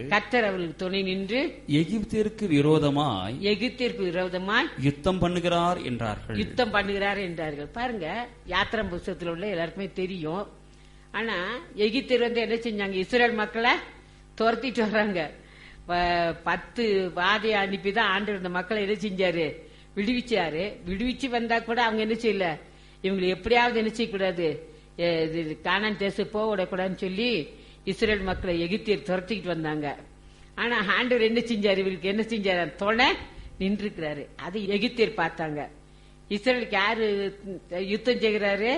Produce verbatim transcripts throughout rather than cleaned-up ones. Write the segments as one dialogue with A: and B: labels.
A: கர்த்தர் அவர்களுக்கு துணை நின்று
B: எகிப்திற்கு விரோதமாய்
A: எகிப்திற்கு விரோதமாய்
B: யுத்தம் பண்ணுகிறார் என்றார்கள்.
A: யுத்தம் பண்ணுகிறார் என்றார்கள். பாருங்க, யாத்திரம் புஸ்தகத்தில் உள்ள எல்லாருக்குமே தெரியும். ஆனா எகிப்தியர் வந்து என்ன செஞ்சாங்க? இஸ்ரேல் மக்களை துரத்திட்டு வர்றாங்க. பத்து வாதையை அனுப்பிதான் ஆண்டவர் இந்த மக்களை என்ன செஞ்சாரு? விடுவிச்சாரு. விடுவிச்சு வந்தா கூட அவங்க என்ன செய்யல, இவங்களை எப்படியாவது என்ன செய்யக்கூடாது, கானான் தேசம் போக விடக்கூடாதுன்னு சொல்லி இஸ்ரேல் மக்களை எகிப்தியர் துரத்திக்கிட்டு வந்தாங்க. ஆனா ஆண்டவர் என்ன செஞ்சாரு? இவருக்கு என்ன செஞ்சாரு? துணை நின்றுக்கிறாரு. அது எகிப்தியர் பார்த்தாங்க. இஸ்ரேலுக்கு யாரு யுத்தம் செய்கிறாரு?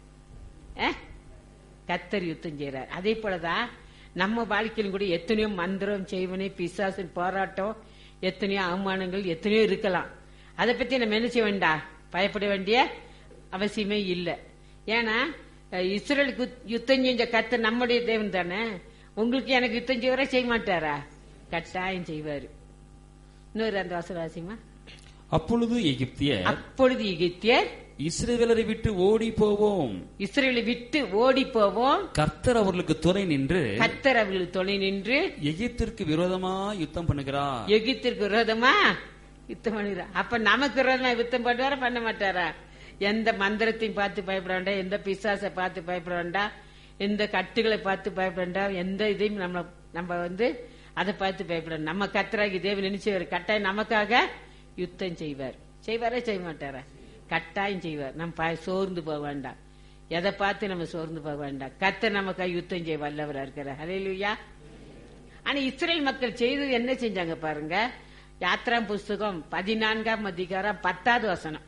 A: கர்த்தர் யுத்தம் செய்யறாரு. அதே போலதான் நம்ம வாழ்க்கையிலும் கூட எத்தனையோ மந்திரம் செய்வனே, பிசாசின் போராட்டம், எத்தனையோ அவமானங்கள் எத்தனையோ இருக்கலாம். அதை பத்தி நம்ம என்ன செய்ய வேண்டாம், பயப்பட வேண்டிய அவசியமே இல்லை. ஏன்னா இஸ்ரேலுக்கு யுத்தம் செஞ்ச கர்த்தர் நம்முடைய தேவன் தானே. உங்களுக்கு எனக்கு யுத்தம் செய்வரா? செய்ய மாட்டாரா? கட்டாயம் செய்வாரு. இன்னொரு அந்த வசனவாசியமா,
B: அப்பொழுது எகிப்தியர்
A: அப்பொழுது எகிப்தியர்
B: இஸ்ரவேலரை விட்டு ஓடி போவோம்,
A: இஸ்ரேலை விட்டு ஓடி போவோம்,
B: கர்த்தர் அவர்களுக்கு துணை நின்று
A: கர்த்தர் அவர்களுக்கு துணை நின்று
B: எகிப்திற்கு விரோதமா யுத்தம் பண்ணுகிறார்.
A: எகிப்திற்கு விரோதமா யுத்தம் பண்ணுகிறார். அப்ப நமக்கு விரோதமா யுத்தம் பண்ணுவாரா? பண்ண மாட்டாரா? எந்த மந்திரத்தையும் பார்த்து பயப்பட வேண்டாம், எந்த பிசாசை பார்த்து பயப்பட வேண்டாம், எந்த கட்டுகளை பார்த்து பயப்பட வேண்டாம், எந்த இதையும் நம்ம நம்ம வந்து அதை பார்த்து பயப்பட. நம்ம கர்த்தராகி தேவன் நினைச்சவர் கட்டாயம் நமக்காக யுத்தம் செய்வார். செய்வாரா? செய்ய மாட்டாரா? கட்டாயம் செய்வார். நம்ம சோர்ந்து போக வேண்டாம், எதை பார்த்து நம்ம சோர்ந்து போக வேண்டாம். கர்த்தர் நமக்காக யுத்தம் செய்ய வல்லவரா இருக்கிறார். ஹல்லேலூயா. ஆனா இஸ்ரேல் மக்கள் செய்தது என்ன செஞ்சாங்க பாருங்க. யாத்திராம் புஸ்தகம் பதினான்காம் அதிகாரம் பத்தாவது வசனம்.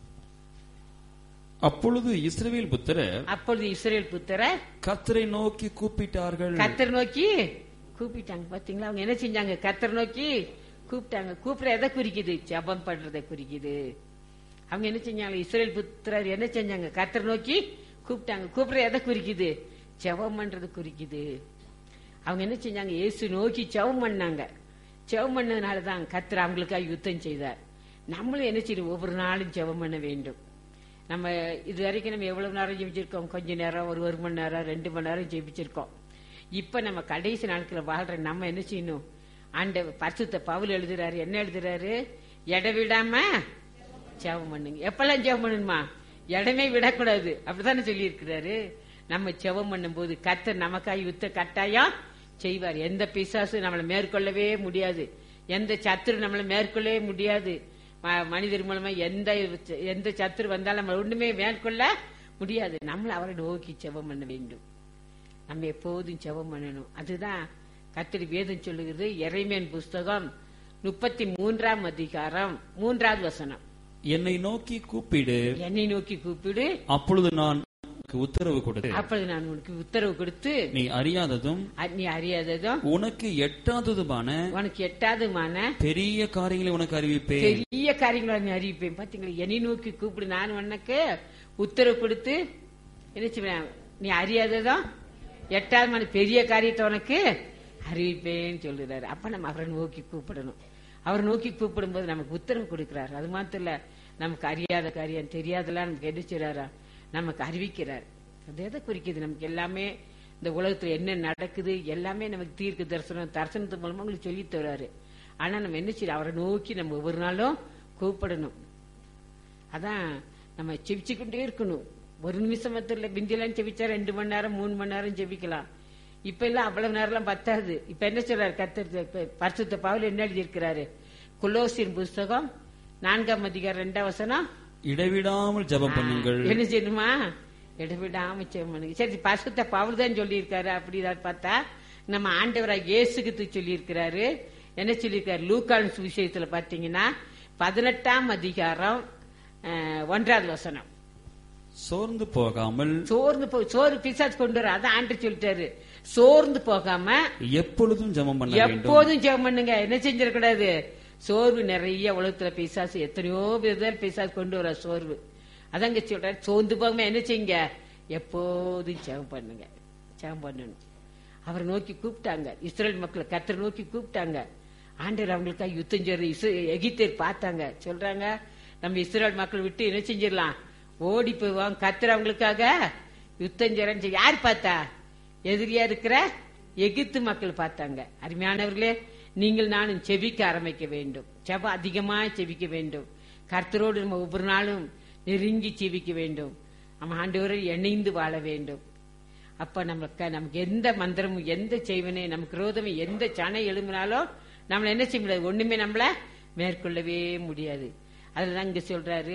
B: அப்பொழுது இஸ்ரவேல் புத்திரர்
A: அப்பொழுது இஸ்ரேல் புத்திரர்
B: கர்த்தரை நோக்கி கூப்பிட்டார்கள்.
A: கர்த்தர் நோக்கி கூப்பிட்டாங்க. பாத்தீங்களா, அவங்க என்ன செஞ்சாங்க? கர்த்தர் நோக்கி கூப்பிட்டாங்க. கூப்பிட எதை குறிக்குது? ஜெபம் பண்றதை குறிக்குது. அவங்க என்ன செஞ்சாங்க? இஸ்ரேல் புத்திரர் என்ன செஞ்சாங்க? கர்த்தர் நோக்கி கூப்பிட்டாங்க. கூப்பிட எதை குறிக்குது? ஜெபம் பண்றது குறிக்குது. அவங்க என்ன செஞ்சாங்க? இயேசு நோக்கி ஜெபம் பண்ணாங்க. ஜெபம் பண்ணதுனாலதான் கர்த்தர் அவங்களுக்காக யுத்தம் செய்தார். நம்மளும் என்ன செய்யணும்? ஒவ்வொரு நாளும் ஜெபம் பண்ண வேண்டும். நம்ம இது வரைக்கும் நம்ம எவ்வளவு நேரம் ஜெபிச்சிருக்கோம்? கொஞ்ச நேரம், ஒரு ஒரு மணி நேரம், ரெண்டு மணி நேரம் ஜெபிச்சிருக்கோம். இப்ப நம்ம கடைசி நாட்களை வாழ்ற நம்ம என்ன செய்யணும்? ஆண்ட பரிசுத்த பவுல் எழுதுறாரு. என்ன எழுதுறாரு? இடவிடாம ஜெபம் பண்ணுங்க. எப்பெல்லாம் ஜெபம் பண்ணணுமா? இடமே விடக்கூடாது. அப்படித்தானே சொல்லி இருக்கிறாரு. நம்ம ஜெபம் பண்ணும் போது கர்த்தர் நமக்காக யுத்த கட்டாயம் செய்வார். எந்த பிசாசு நம்மளை மேற்கொள்ளவே முடியாது, எந்த சத்துரு நம்மளை மேற்கொள்ளவே முடியாது. மனிதர் மூலமா எந்த எந்த சத்துரு வந்தாலும் நம்ம ஒண்ணுமே மேற்கொள்ள முடியாது. நம்மள அவரை நோக்கி ஜெபம் பண்ண வேண்டும். நம்ம எப்போதும் ஜெபம் பண்ணணும். அதுதான் கர்த்தர் வேதம் சொல்லுகிறது. எரேமியா புஸ்தகம் முப்பத்தி மூன்றாம் அதிகாரம் மூன்றாவது வசனம்.
B: என்னை நோக்கி கூப்பிடு,
A: என்னை நோக்கி கூப்பிடு,
B: அப்பொழுது நான் உத்தரவு கொடுத்து,
A: அப்பொழுது நான் உனக்கு உத்தரவு கொடுத்து,
B: நீ அறியாததும்
A: நீ அறியாததும்
B: உனக்கு எட்டாததுமான
A: உனக்கு எட்டாததுமான
B: பெரிய காரியங்களை உனக்கு அறிவிப்பேன்.
A: பெரிய காரியங்களை நீ அறிவிப்பேன். பாத்தீங்களா, என்னை நோக்கி கூப்பிடு, நான் உனக்கு உத்தரவு கொடுத்து என்ன செய்வேன்? நீ அறியாததும் எட்டாதமான பெரிய காரியத்தை உனக்கு அறிவிப்பேன்னு சொல்லுறாரு. அப்ப நம்ம அவரை நோக்கி கூப்பிடணும். அவர் நோக்கி கூப்பிடும் போது நமக்கு உத்தரவு கொடுக்கிறார். அது மாத்திரம் இல்ல, நமக்கு அறியாத காரியம் தெரியாதெல்லாம் நமக்கு என்ன செய்றாரா? நமக்கு அறிவிக்கிறார். அது எதை குறிக்குது? நமக்கு எல்லாமே இந்த உலகத்துல என்ன நடக்குது எல்லாமே நமக்கு தீர்க்க தரிசனம் தரிசனத்து மூலமா உங்களுக்கு சொல்லி தர்றாரு. ஆனா நம்ம என்ன செய்யறோம்? அவரை நோக்கி நம்ம ஒவ்வொரு நாளும் கூப்பிடணும். அதான் நம்ம செவிச்சுக்கிட்டே இருக்கணும். ஒரு நிமிஷம் மத்தில பிந்தியெல்லாம் செவிச்சா ரெண்டு மணி நேரம் மூணு மணி நேரம் செவிக்கலாம். இப்ப எல்லாம் அவ்வளவு நேரம் எல்லாம் பத்தாது. இப்ப என்ன சொல்றாரு கர்த்தர்? பரிசுத்த பவுல் என்ன எழுதி இருக்கிறாரு? கொலோசியர் புஸ்தகம் நான்காம் அதிகாரம் இரண்டாம் வசனம்.
B: இடைவிடாமல் ஜெபம் பண்ணுங்கள்.
A: என்ன செய்யணுமா? இடைவிடாம ஜெபம் பண்ணுங்க. சரி, பரிசுத்த பவுல் தான் சொல்லி இருக்காரு. அப்படிதான் பார்த்தா நம்ம ஆண்டவராக இயேசுக்கு சொல்லி இருக்கிறாரு. என்ன சொல்லியிருக்காரு? லூக்கான் சுவிசேஷத்துல பாத்தீங்கன்னா பதினெட்டாம் அதிகாரம் ஒன்றாவது வசனம்.
B: சோர்ந்து போகாமல்,
A: சோர்ந்து போ சோறு பிசாசு கொண்டு வர அதான் ஆண்டு சொல்லிட்டாரு. சோர்ந்து போகாம எப்பொழுதும் ஜெபம் பண்ண வேண்டும். எப்போதும் ஜெபம் பண்ணுங்க. என்ன செஞ்சிடக்கூடாது? சோர்வு நிறைய உலகத்துல பிசாசு எத்தனையோ பேர் பிசாசு கொண்டு வர சோர்வு. அதாங்க சொல்றாரு, சோர்ந்து போகாம என்ன செய்யுங்க? எப்போதும் ஜெபம் பண்ணுங்க. ஜெபம் பண்ணணும். அவரை நோக்கி கூப்பிட்டாங்க. இஸ்ரேல் மக்களை கர்த்தர் நோக்கி கூப்பிட்டாங்க. ஆண்டவர் அவங்களுக்காக யுத்தம் செய்யற எகிப்தியர் பார்த்தாங்க. சொல்றாங்க, நம்ம இஸ்ரேல் மக்கள் விட்டு என்ன செஞ்சிடலாம்? ஓடி போவாங்க. கர்த்தர் அவங்களுக்காக யுத்தம் செய்யறன்னு. யார் பார்த்தா? எதிரியா இருக்கிற எகிப்து மக்கள் பார்த்தாங்க. அருமையானவர்களே, நீங்கள் நானும் செபிக்க ஆரம்பிக்க வேண்டும். செப அதிகமா செபிக்க வேண்டும். கர்த்தரோடு நம்ம ஒவ்வொரு நாளும் நெருங்கி செபிக்க வேண்டும். நம்ம ஆண்டவரை இணைந்து வாழ வேண்டும். அப்ப நமக்கு நமக்கு எந்த மந்திரமும் எந்த செய்வனே நமக்கு விரோதமே எந்த சனை எழும்பினாலும் நம்மள என்ன செய்ய முடியாது, ஒண்ணுமே நம்மள மேற்கொள்ளவே முடியாது. அதுதான் இங்க சொல்றாரு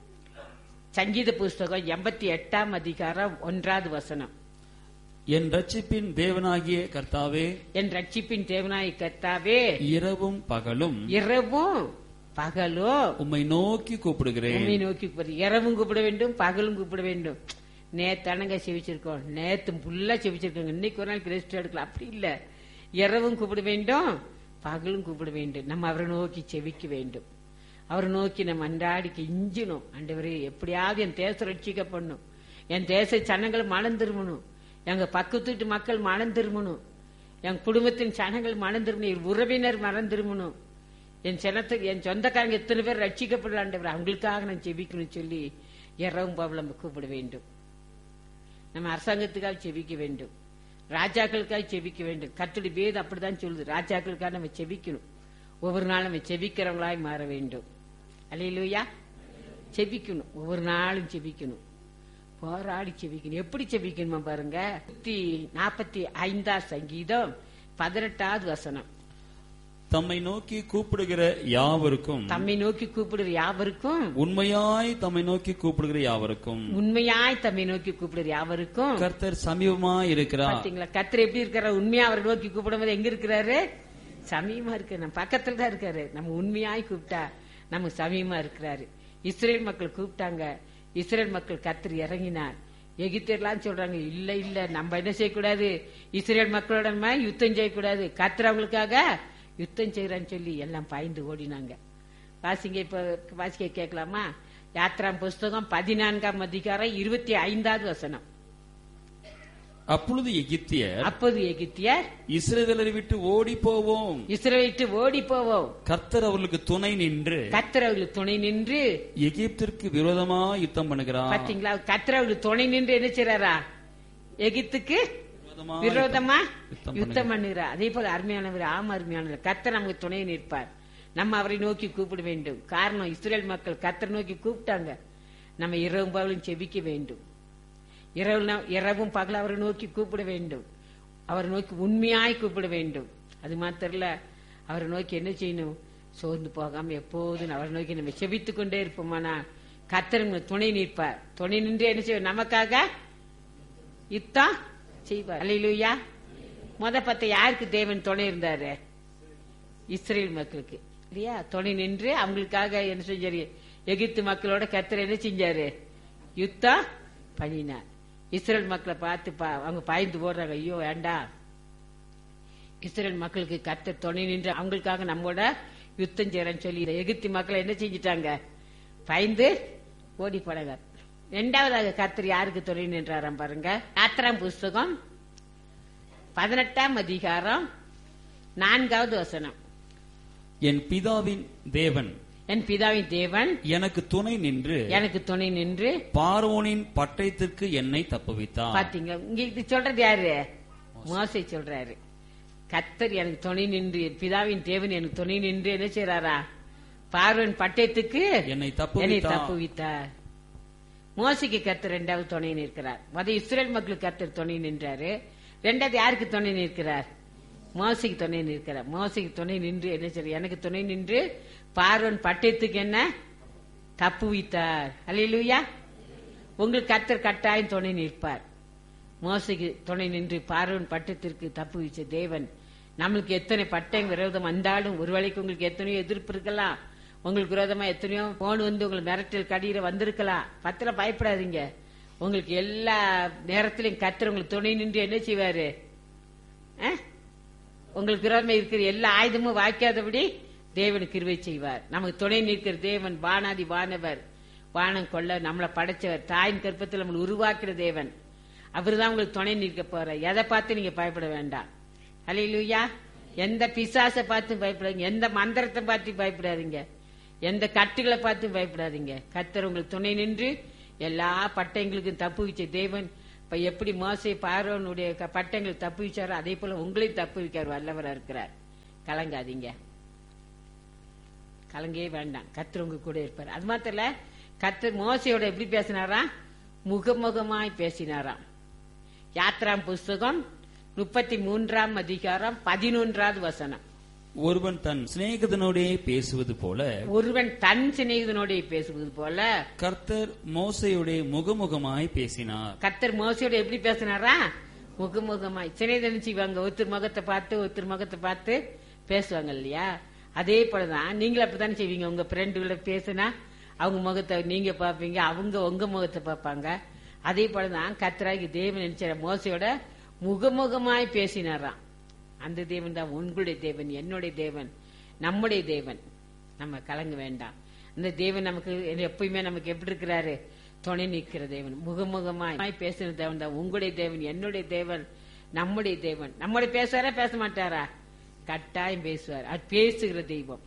A: சங்கீத புஸ்தகம் எண்பத்தி எட்டாம் அதிகாரம் ஒன்றாவது வசனம்.
B: என் ரட்சிப்பின் தேவனாகிய கர்த்தாவே,
A: என் ரட்சிப்பின் தேவனாகிய கர்த்தாவே,
B: இரவும் பகலும்
A: இரவும் பகலும்
B: உம்மை நோக்கி கூப்பிடுகிறேன்.
A: உம்மை நோக்கி கூப்பிடு. இரவும் கூப்பிட வேண்டும், பகலும் கூப்பிட வேண்டும். நேத்தானங்க செவிச்சிருக்கோம், நேத்து ஃபுல்லா செவிச்சிருக்கோங்க, இன்னைக்கு ஒரு நாள் ரெஸ்ட் எடுக்கலாம். அப்படி இல்ல, இரவும் கூப்பிட வேண்டும், பகலும் கூப்பிட வேண்டும். நம்ம அவரை நோக்கி செவிக்க வேண்டும். அவரை நோக்கி நம்ம அன்றாடி கெஞ்சணும். ஆண்டவரே, எப்படியாவது என் தேசம் ரட்சிக்க பண்ணும், என் தேச சனங்கள் மனம் திரும்பணும், எங்க பக்கத்து வீட்டு மக்கள் மனம் திரும்பணும், என் குடும்பத்தின் சனங்கள் மனம் திரும்பணும், என் உறவினர் மனம் திரும்பணும், என் சனத்துக்கு என் சொந்தக்காரங்க எத்தனை பேர் ரட்சிக்கப்படல ஆண்டவரே, அவங்களுக்காக நான் செபிக்கணும் சொல்லி இரவும் பகலும் கூப்பிட வேண்டும். நம்ம அரசாங்கத்துக்காக செபிக்க வேண்டும், ராஜாக்களுக்காக செபிக்க வேண்டும். கர்த்தருடைய வேதம் அப்படிதான் சொல்லுது, ராஜாக்களுக்காக நம்ம செபிக்கணும். ஒவ்வொரு நாளும் நம்ம செபிக்கிறவங்களாய் மாற வேண்டும். அல்லேலூயா. செபிக்கணும், ஒவ்வொரு நாளும் செபிக்கணும், போராடி செபிக்கணும். எப்படி செபிக்கணுமா பாருங்க, நூத்தி நாற்பத்தி ஐந்தாம் சங்கீதம் பதினெட்டாவது வசனம்.
B: தம்மை நோக்கி கூப்பிடுகிற யாவருக்கும்,
A: தம்மை நோக்கி கூப்பிடுகிற யாவருக்கும்,
B: உண்மையாய் தம்மை நோக்கி கூப்பிடுகிற யாவருக்கும்,
A: உண்மையாய் தம்மை நோக்கி கூப்பிடுகிற யாவருக்கும்
B: கர்த்தர் சமீபமாய் இருக்கிறார்.
A: பாத்தீங்களா, கர்த்தர் எப்படி இருக்கிறார்? உண்மையா அவரை நோக்கி கூப்பிடும் போது எங்க இருக்கிறாரு? சமீபமா இருக்கு, நம்ம பக்கத்துல தான் இருக்காரு. நம்ம உண்மையாய் கூப்பிட்டா நம்ம சமீபமா இருக்கிறாரு. இஸ்ரேல் மக்கள் கூப்பிட்டாங்க, இஸ்ரேல் மக்கள் கர்த்தர் இறங்கினார். எகிப்தியர்லாம் சொல்றாங்க, இல்ல இல்ல நம்ம என்ன செய்யக்கூடாது, இஸ்ரேல் மக்களோட நம்ம யுத்தம் செய்யக்கூடாது, கர்த்தர் அவங்களுக்காக யுத்தம் செய்யறான்னு சொல்லி எல்லாம் பாய்ந்து ஓடினாங்க. வாசிங்க, இப்ப வாசிக்க கேட்கலாமா? யாத்ராம் புஸ்தகம் பதினான்காம் அதிகாரம் இருபத்தி ஐந்தாவது வசனம்.
B: அப்பொழுது எகிப்தியர்,
A: அப்போது எகிப்தியர்
B: இஸ்ரவேலரை விட்டு ஓடி போவோம்,
A: இஸ்ரவேலை விட்டு ஓடி போவோம்,
B: கர்த்தர் அவர்களுக்கு துணை நின்று
A: கர்த்தர் அவர்களுக்கு துணை நின்று
B: எகிப்திற்கு விரோதமா யுத்தம் பண்ணுகிறார்.
A: பாத்தீங்களா, கர்த்தர் அவர்களுக்கு துணை நின்று என்ன செய்றாரா? எகிப்துக்கு விரோதமா யுத்தம் பண்ணுகிறார். அதே போல அருமையானவர், ஆமா அருமையானவர், கர்த்தர் நமக்கு துணை நிற்பார். நம்ம அவரை நோக்கி கூப்பிட வேண்டும். காரணம், இஸ்ரேல் மக்கள் கர்த்தர் நோக்கி கூப்பிட்டாங்க. நம்ம இரவும் பகலும் செபிக்க வேண்டும். இரவு இரவும் பகல் அவரை நோக்கி கூப்பிட வேண்டும். அவரை நோக்கி உண்மையாய் கூப்பிட வேண்டும். அது மாத்திரல, அவரை நோக்கி என்ன செய்யணும்? சோர்ந்து போகாம எப்போதும் அவரை நோக்கி நம்ம செபித்துக் கொண்டே இருப்போமானா கர்த்தர் துணை நிற்பார். துணை நின்று என்ன செய்வார்? நமக்காக யுத்தம் செய்வார். அல்லேலூயா. முத பத்த யாருக்கு தேவன் துணை இருந்தாரு? இஸ்ரேல் மக்களுக்கு இல்லையா? துணை நின்று அவங்களுக்காக என்ன செஞ்சாரு? எகிப்து மக்களோட கர்த்தர் என்ன செஞ்சாரு? யுத்தம் பண்ணினார். இஸ்ரேல் மக்களை பார்த்து அவங்க பாய்ந்து போடுறாங்க, ஐயோ வேண்டாம், இஸ்ரேல் மக்களுக்கு கர்த்தர் துணை நின்று அவங்களுக்காக நம்மோட யுத்தம் செய்யறன்னு சொல்லி எகிப்து மக்களை என்ன செஞ்சிட்டாங்க? பயந்து ஓடி போனாங்க. இரண்டாவதாக கர்த்தர் யாருக்கு துணை நின்றாராம் பாருங்க. யாத்ராம் புஸ்தகம் பதினெட்டாம் அதிகாரம் நான்காவது வசனம்.
B: என் பிதாவின் தேவன்,
A: என் பிதாவின் தேவன்
B: எனக்கு துணை நின்று
A: எனக்கு துணை நின்று
B: பார்வோனின் பட்டயத்திற்கு என்னை தப்புவித்தார்.
A: பாத்தீங்களா, இங்க இது சொல்றது யாரு? மோசே சொல்றாரு. கர்த்தர் எனக்கு துணை நின்று, என் பிதாவின் தேவன் எனக்கு துணை நின்று என்ன செய்யறாரா? பார்வோன் பட்டயத்துக்கு
B: என்னை
A: என்னை
B: தப்புவித்தார்.
A: தப்புவித்தார். மோசைக்கு கர்த்தர் இரண்டாவது துணை நிற்கிறார். முத இஸ்ரேல் மக்களுக்கு கர்த்தர் துணை நின்றாரு. ரெண்டாவது யாருக்கு துணை நிற்கிறார்? மோசைக்கு துணை நிற்கிறார். மோசைக்கு துணை நின்று என்ன செய்ய? எனக்கு துணை நின்று பார்வோன் பட்டயத்துக்கு என்ன தப்புவித்தார். அல்லேலூயா. உங்களுக்கு கர்த்தர் கட்டாயம் துணை நிற்பார். மோசைக்கு துணை நின்று பார்வோன் பட்டயத்திற்கு தப்புவிச்ச தேவன் நம்மளுக்கு எத்தனை பட்டயம் விரோதம் வந்தாலும், ஒருவேளைக்கு உங்களுக்கு எத்தனையோ எதிர்ப்பு இருக்கலாம், உங்களுக்கு விரோதமா எத்தனையோ போன் வந்து உங்களுக்கு மிரட்டல் கடியில வந்திருக்கலாம். பத்திர பயப்படாதீங்க. உங்களுக்கு எல்லா நேரத்திலையும் கர்த்தர் உங்களுக்கு துணை நின்று என்ன செய்வாரு? உங்களுக்கு விரோதமா இருக்கிற எல்லா ஆயுதமும் வாய்க்காதபடி தேவன் கிருபை செய்வார். நமக்கு துணை நிற்கிற தேவன் வானாதி வானவர், வானம் கொள்ள நம்மளை படைச்சவர், தாயின் கற்பத்தில் நம்மளை உருவாக்குற தேவன். அவருதான் உங்களுக்கு துணை நிற்க போற. எதை பார்த்து நீங்க பயப்பட வேண்டாம். அல்லேலூயா. எந்த பிசாசை பார்த்து பயப்படாதீங்க, எந்த மந்திரத்தை பார்த்து பயப்படாதீங்க, எந்த கட்டுகளை பார்த்து பயப்படாதீங்க. கர்த்தர் உங்களுக்கு துணை நின்று எல்லா பட்டயங்களுக்கும் தப்பு வச்ச தேவன் இப்ப எப்படி மோசே பார்வோனுடைய க- பட்டங்கள் தப்பு வச்சாரோ அதே போல உங்களையும் தப்பு வைக்கார் வல்லவரா இருக்கிறார். கலங்காதீங்க, கலங்கவே வேண்டாம். கர்த்தர் உங்க கூட இருப்பார். அது மாத்திரம் இல்ல, கர்த்தர் மோசையோட எப்படி பேசினாராம்? முகமுகமாய் பேசினாராம். யாத்ராம் புஸ்தகம் முப்பத்தி மூன்றாம் அதிகாரம் பதினொன்றாவது வசனம்.
B: ஒருவன் தன் சிநேகிதனோடே பேசுவது போல
A: ஒருவன் தன் சிநேகிதனோட பேசுவது போல
B: கர்த்தர் மோசையோடே முகமுகமாய் பேசினார்.
A: கர்த்தர் மோசையோட எப்படி பேசினாரா? முகமுகமாய். சிநேகிதன் செய்வாங்க, ஒருத்தர் முகத்தை பார்த்து ஒருத்தர் முகத்தை பார்த்து பேசுவாங்க இல்லையா? அதே போலதான் நீங்களும் அப்படித்தானே செய்வீங்க. உங்க ஃப்ரெண்டுகளை பேசுனா அவங்க முகத்தை நீங்க பாப்பீங்க, அவங்க உங்க முகத்தை பார்ப்பாங்க. அதே போலதான் கர்த்தராகி தேவன் நினைச்சார மோசையோட முகமுகமாய் பேசினாராம். அந்த தேவன் தான் உங்களுடைய தேவன், என்னுடைய தேவன், நம்முடைய தேவன். நம்ம கலங்க வேண்டாம். அந்த தேவன் நமக்கு எப்பயுமே நமக்கு எப்படி இருக்கிறாரு? துணை நிற்கிற தேவன், முகமுகமாய் பேசுற தேவன் தான் உங்களுடைய தேவன், என்னுடைய தேவன், நம்முடைய தேவன். நம்முடைய பேசுவாரா பேச மாட்டாரா? கட்டாயம் பேசுவார். அது பேசுகிற தெய்வம்,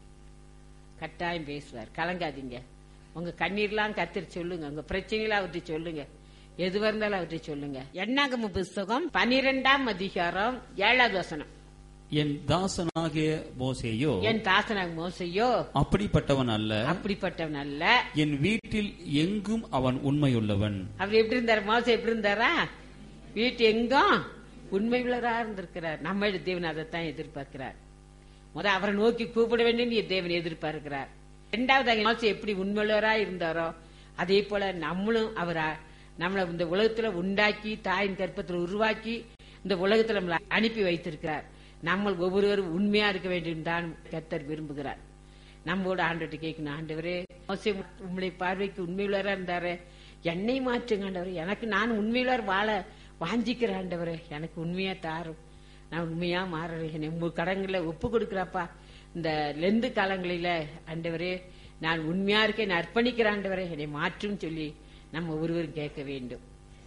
A: கட்டாயம் பேசுவார். கலங்காதீங்க. உங்க கண்ணீர்லாம் கத்திரி சொல்லுங்க, உங்க பிரச்சனைலாம் அவர்கிட்ட சொல்லுங்க, எதுவா இருந்தாலும் அவர்கிட்ட சொல்லுங்க. என்னாகம புஸ்தகம் பனிரெண்டாம் அதிகாரம் ஏழாவது வசனம்.
B: என் தாசனாகிய மோசேயோ
A: என் தாசனாக மோசையோ
B: அப்படிப்பட்டவன் அல்ல,
A: அப்படிப்பட்டவன் அல்ல,
B: என் வீட்டில் எங்கும் அவன் உண்மையுள்ளவன்.
A: அவர் எப்படி இருந்தார்? மோசை எப்படி இருந்தாரா? வீட்டு எங்கும் உண்மை உள்ளவரா இருந்திருக்கிறார். நம்ம தேவன் அதைத்தான் எதிர்பார்க்கிறார். முத அவரை நோக்கி கூப்பிட வேண்டும் தேவன் எதிர்பார்க்கிறார். இரண்டாவது மோசை எப்படி உண்மையுள்ளவரா இருந்தாரோ அதே போல நம்மளும் அவரா நம்மள இந்த உலகத்துல உண்டாக்கி தாயின் கற்பத்துல உருவாக்கி இந்த உலகத்துல நம்மளை அனுப்பி வைத்திருக்கிறார். நம்ம ஒவ்வொருவரும் உண்மையா இருக்க வேண்டும் தான் கர்த்தர் விரும்புகிறார். நம்மோட ஆண்டவர்கிட்ட கேட்கணும், ஆண்டவரே மோசே உங்களுடைய பார்வைக்கு உண்மையுள்ளவரா இருந்தாரு, என்னை மாற்றுங்க ஆண்டவரே, எனக்கு நான் உண்மையுள்ளவர் வாழ வாஞ்சிக்கிற ஆண்டவரே, எனக்கு உண்மையா தாரும், நான் உண்மையா மாறுறேன், என்னை உங்க கடன்களை ஒப்பு கொடுக்குறாப்பா. இந்த லெந்து காலங்களில ஆண்டவரே நான் உண்மையா இருக்கேன், அர்ப்பணிக்கிற ஆண்டவரே என்னை மாற்றும் சொல்லி நம்ம ஒருவரும் கேட்க வேண்டும்.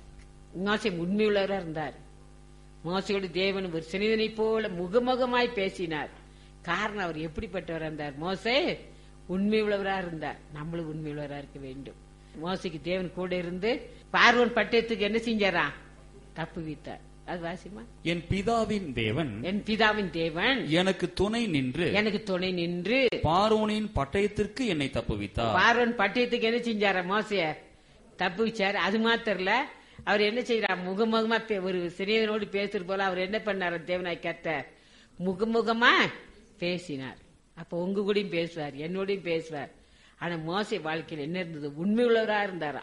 A: மோசே உண்மையுள்ளவரா இருந்தார். மோசையோடு தேவன் ஒரு சினிதனை போல முகமுகமாய் பேசினார். காரணம் அவர் எப்படிப்பட்டவரா இருந்தார்? மோசே உண்மை உள்ளவரா இருந்தார். நம்மளும் உண்மை உள்ளவரா இருக்க வேண்டும். மோசைக்கு தேவன் கூட இருந்து பார்வோன் பட்டயத்துக்கு என்ன செஞ்சாரா? தப்பு வைத்தார். அது வாசிமா.
B: என் பிதாவின் தேவன்
A: என் பிதாவின் தேவன்
B: எனக்கு துணை நின்று
A: எனக்கு துணை நின்று
B: பார்வோனின் பட்டயத்திற்கு என்னை தப்புவித்தார்.
A: பார்வோன் பட்டயத்துக்கு என்ன செஞ்சாரா? மோசைய தப்பு வச்சாரு. அது மாத்திரல, அவர் என்ன செய்யறார்? முகமுகமா ஒரு சிறியவனோடு பேசுறது போல அவர் என்ன பண்ணார்? தேவனாய் கர்த்தர் முகமுகமா பேசினார். அப்ப உங்க கூடயும் பேசுவார், என்னோடையும் பேசுவார். ஆனா மோசை வாழ்க்கையில் என்ன இருந்தது? உண்மை உள்ளவரா இருந்தாரா?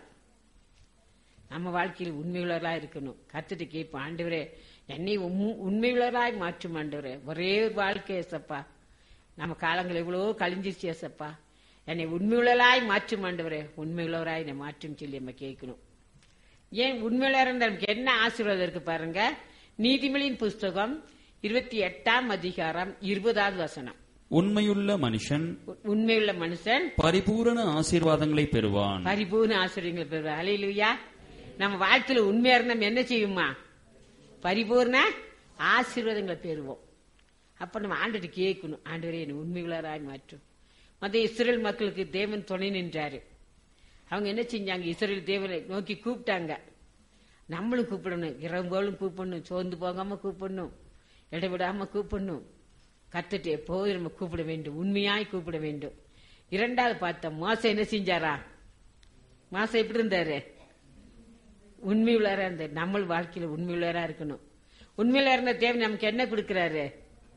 A: நம்ம வாழ்க்கையில் உண்மை உள்ளவரா இருக்கணும். கத்துட்டு கேட்போம், ஆண்டவரே என்னை உண்மை உள்ளவராய் மாற்றும் ஆண்டவரே. ஒரே ஒரு வாழ்க்கை ஏசப்பா, நம்ம காலங்கள் எவ்வளவோ கழிஞ்சிருச்சு ஏசப்பா, என்னை உண்மை உள்ளவராய் மாற்றும் ஆண்டவரே, உண்மை உள்ளவராய் என்னை மாற்றும் சொல்லி நம்ம கேட்கணும். ஏன் உண்மையுள்ளவரா இருந்தா நமக்கு என்ன ஆசீர்வாதம் இருக்கு பாருங்க. நீதிமொழியின் புஸ்தகம் இருபத்தி எட்டாம் அதிகாரம் இருபதாவது வசனம்.
B: உண்மையுள்ள மனுஷன்
A: உண்மையுள்ள மனுஷன்
B: பரிபூரண ஆசீர்வாதங்களை பெறுவான்.
A: பரிபூர்ண ஆசீர்வாதங்களை பெறுவான். ஹல்லேலூயா. நம்ம வாழ்க்கையில உண்மையா இருந்தா நம்ம என்ன செய்வோமா? பரிபூர்ண ஆசீர்வாதங்களை பெறுவோம். அப்ப நம்ம ஆண்டவரை கேட்கணும், ஆண்டவரே என்னை உண்மையுள்ளவராய் மாற்றும். மற்ற இஸ்ரேல் மக்களுக்கு தேவன் துணை நின்றாரு. அவங்க என்ன செஞ்சாங்க? இஸ்ரேல் தேவனை நோக்கி கூப்பிட்டாங்க. நம்மளும் கூப்பிடணும், இரவுகளும் கூப்பிடணும், சோர்ந்து போகாம கூப்பிடணும், இடைவிடாம கூப்பிடணும். கத்துட்டு எப்போது நம்ம கூப்பிட வேண்டும், உண்மையாய் கூப்பிட வேண்டும். இரண்டாவது பார்த்த மோசை என்ன செஞ்சாரா? மோசை எப்படி இருந்தாரு? உண்மையுள்ளவரா இருந்தார். நம்ம வாழ்க்கையில உண்மையுள்ளவரா இருக்கணும். உண்மையில இருந்த தேவன் நமக்கு என்ன கொடுக்கிறாரு?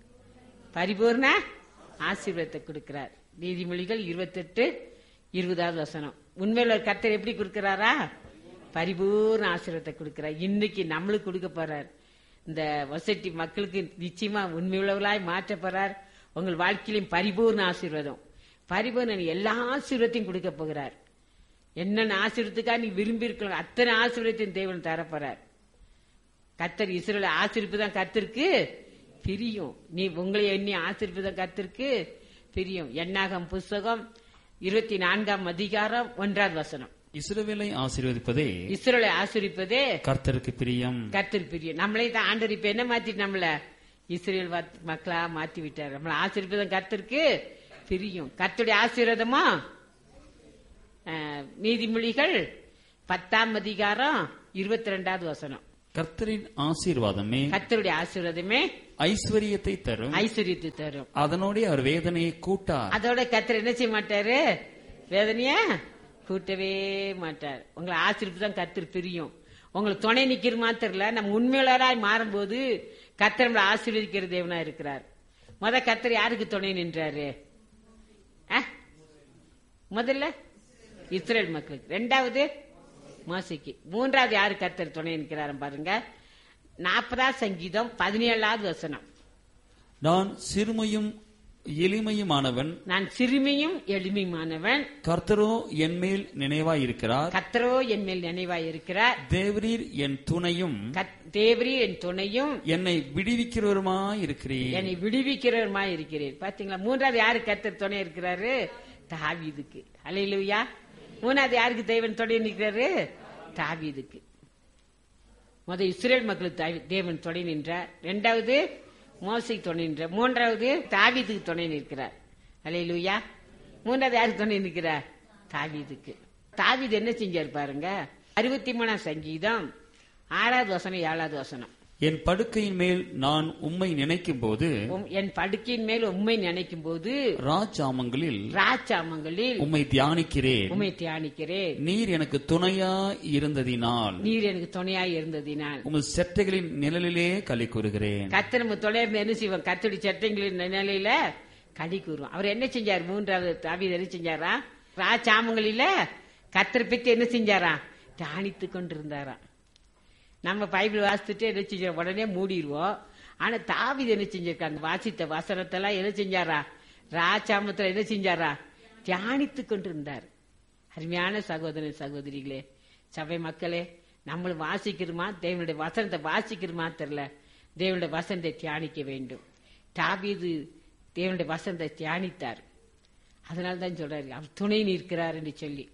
A: பரிபூர்ண ஆசீர்வாதத்தை கொடுக்கிறார். நீதிமொழிகள் இருபத்தி எட்டு இருபதாவது வசனம். உண்மையில கர்த்தர் எப்படி கொடுக்கிறாரா? பரிபூர்ண ஆசீர்வாதத்தை கொடுக்கிறார். இன்னைக்கு நம்மளுக்கு கொடுக்க போறார். இந்த வசதி மக்களுக்கு நிச்சயமா உண்மையுள்ளவர்களாய் மாற்ற போறார். உங்கள் வாழ்க்கையிலும் பரிபூர்ண ஆசீர்வாதம், பரிபூர்ண எல்லா ஆசீர்வாதத்தையும் கொடுக்க போகிறார். என்னென்ன ஆசீர்வாதத்துக்காக நீ விரும்பி இருக்கலாம் அத்தனை ஆசீர்வாதத்தையும் தேவன் தரப்போறார். கர்த்தர் இஸ்ரவேலை ஆசீர்வாதம் தான் கர்த்தருக்கு பிரியும். நீ உங்களை எண்ணி ஆசீர்வாதம் கர்த்தருக்கு பிரியும். என்னாகம் புஸ்தகம் இருபத்தி நான்காம் அதிகாரம் ஒன்றாவது வசனம்.
B: இஸ்ரவேலை ஆசீர்வதிப்பதே
A: இஸ்ரவேலை ஆசீர்வதிப்பதே
B: கர்த்தருக்கு பிரியம்.
A: கர்த்தருக்கு பிரியம். நம்மளே தான் ஆண்டவர் இப்ப என்ன மாத்தி நம்மள இஸ்ரவேல் மக்களா மாத்தி விட்டார். நம்மள ஆசீர்வாதம் கர்த்தருக்கு பிரியும். கர்த்தருடைய ஆசீர்வாதமா நீதிமொழிகள் பத்தாம் அதிகாரம் இருபத்தி ரெண்டாவது வசனம்.
B: கர்த்தரின் ஆசீர்வாதமே
A: கர்த்தருடைய ஆசீர்வாதமே
B: ஐஸ்வரியத்தை தரும்,
A: ஐஸ்வரியத்தை தரும்.
B: அதனோட அவர் வேதனையை கூட்டார்.
A: அதோட கர்த்தர் என்ன செய்ய மாட்டாரு? வேதனைய கூட்டவே மாட்டார். உங்களை ஆசீர்வாதம் தான் கர்த்தர் பிரியும். உங்களுக்கு துணை நிக்கிற மாத்திரல, நம்ம உண்மையாளராய் மாறும்போது கர்த்தர் நம்மளை ஆசீர்வதிக்கிற தேவனா இருக்கிறார். முத கர்த்தர் யாருக்கு துணை நின்றாரு? முதல்ல இஸ்ரேல் மக்களுக்கு, ரெண்டாவது மோசேக்கு, மூன்றாவது யாரு கர்த்தர் துணை நிற்கிறாரு பாருங்க. நாற்பதாவது சங்கீதம் பதினேழாவது வசனம்.
B: நான் சிறுமையும் எளிமையுமானவன்,
A: நான் சிறுமியும் எளிமையுமானவன்,
B: கர்த்தரோ என் மேல் நினைவாய் இருக்கிறார்.
A: கர்த்தரோ என் மேல் நினைவாய் இருக்கிறார்.
B: தேவரீர் என் துணையும்,
A: தேவரீர் என் துணையும்,
B: என்னை விடுவிக்கிறவருமாய் இருக்கிறீர்.
A: என்னை விடுவிக்கிறவருமாய் இருக்கிறீர். பாத்தீங்களா? மூன்றாவது யாரு கர்த்தர் துணை இருக்கிறாரு? தாவீதுக்கு. அல்லேலூயா. மூணாவது யாருக்கு தேவன் துணை நிற்கிறாரு? தாவீதுக்கு. முத இஸ்ரேல் மக்களுக்கு தேவன் துணை நின்றார். இரண்டாவது மோசேக்கு துணை நின்றார். மூன்றாவது தாவீதுக்கு துணை நிற்கிறார். அல்லேலூயா. மூன்றாவது யாருக்கு துணை நிற்கிறார்? தாவீதுக்கு. தாவீது என்ன செஞ்சார் பாருங்க. அறுபத்தி மூணாம் சங்கீதம் ஆறாவது வசனம் ஏழாவது வசனம்.
B: என் படுக்கையின் மேல் நான் உம்மை நினைக்கும் போது,
A: என் படுக்கையின் மேல் உம்மை நினைக்கும் போது,
B: ராஜாமங்களில்
A: ராஜாமங்களில்
B: உம்மை தியானிக்கிறேன்.
A: உம்மை தியானிக்கிறேன்.
B: நீர் எனக்கு துணையா இருந்ததினால்,
A: நீர் எனக்கு துணையாய் இருந்ததினால்
B: உமது செட்டைகளின் நிழலிலே களி கூறுகிறேன்.
A: கர்த்தர் நம்ம தொலைந்து என்ன செய்வோம்? கர்த்தருடைய செட்டைகளின் நிழலில களி கூறுவோம். அவர் என்ன செஞ்சார்? மூன்றாவது தாவீது என்ன செஞ்சாரா? ராஜாமங்களில கர்த்தரை பத்தி என்ன செஞ்சாரா? தியானித்து கொண்டிருந்தாரா. நம்ம பைபிள் வாசித்துட்டு என்ன செஞ்ச உடனே மூடிடுவோம். ஆனா தாவீது என்ன செஞ்சிருக்காங்க? வாசித்த வசனத்தெல்லாம் என்ன செஞ்சாரா? ராஜாமத்துல என்ன செஞ்சாரா? தியானித்து கொண்டிருந்தார். அருமையான சகோதர சகோதரிகளே, சபை மக்களே, நம்மளும் வாசிக்கிறோமா? தேவனுடைய வசனத்தை வாசிக்கிறோமா தெரியல. தேவனுடைய வசனத்தை தியானிக்க வேண்டும். தாவீது தேவனுடைய வசனத்தை தியானித்தார். அதனால்தான் சொல்றாரு அவர் துணை நிற்கிறார் என்று சொல்லி.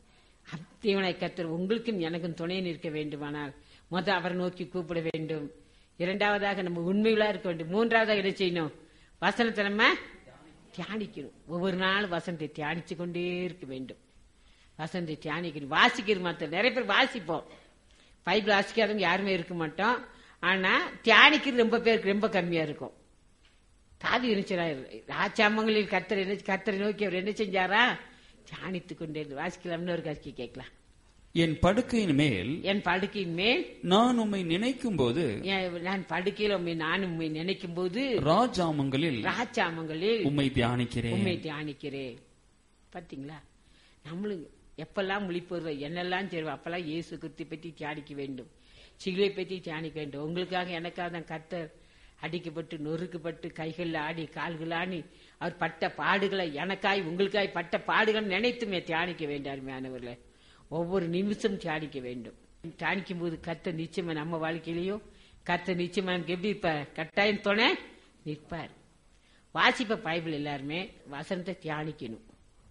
A: தேவனை கர்த்தர் உங்களுக்கும் எனக்கும் துணை நிற்க வேண்டுமானால் முத அவரை நோக்கி கூப்பிட வேண்டும். இரண்டாவதாக நம்ம உண்மையுள்ளா இருக்க வேண்டும். மூன்றாவதாக என்ன செய்யணும்? வசனத்தை நம்ம தியானிக்கணும். ஒவ்வொரு நாளும் வசனத்தை தியானிச்சு கொண்டே இருக்க வேண்டும். வசனத்தை தியானிக்கணும். வாசிக்கிற மாத்திரம் நிறைய பேர் வாசிப்போம். பைபிள் வாசிக்காதவங்க யாருமே இருக்க மாட்டோம். ஆனா தியானிக்கிறது ரொம்ப பேருக்கு ரொம்ப கம்மியா இருக்கும். தாவி இருந்துச்சாரு ராஜாமங்களில் கர்த்தர் என்ன கர்த்தரை நோக்கி அவர் என்ன செஞ்சாரா? தியானித்துக் கொண்டே வாசிக்கலாம்னு ஒரு காட்சி கேட்கலாம்.
B: என் படுக்கையின் மேல்
A: என் படுக்கையின் மேல்
B: நான் உம்மை நினைக்கும் போது,
A: நான் படுக்கையில் உண்மை நான் உண்மை நினைக்கும் போது,
B: ராஜாமங்களில்
A: ராஜாமங்களில்
B: உம்மை தியானிக்கிறேன்.
A: உண்மை தியானிக்கிறேன். பாத்தீங்களா? நம்மளும் எப்பெல்லாம் முழிப்போர்வ என்னெல்லாம் செய்வோம் அப்பெல்லாம் இயேசு கிறிஸ்துவை பற்றி தியானிக்க வேண்டும். சிலுவை பற்றி தியானிக்க வேண்டும். உங்களுக்காக எனக்காக தான் கர்த்தர் அடிக்கப்பட்டு நொறுக்கப்பட்டு கைகள் ஆடி கால்கள் ஆடி அவர் பட்ட பாடுகளை எனக்காய் உங்களுக்காய் பட்ட பாடுகள் நினைத்துமே தியானிக்க வேண்டும். அருமையானவர்களே, ஒவ்வொரு நிமிஷம் தியானிக்க வேண்டும். தியானிக்கும் போது கர்த்தர் நிச்சயமா நம்ம வாழ்க்கையிலையும் கர்த்தர் நிச்சயமா நமக்கு எப்படி இருப்பார்? கட்டாயம் துணை நிற்பார். வாசிப்ப பைபிள் எல்லாருமே வசனத்தை தியானிக்கணும்.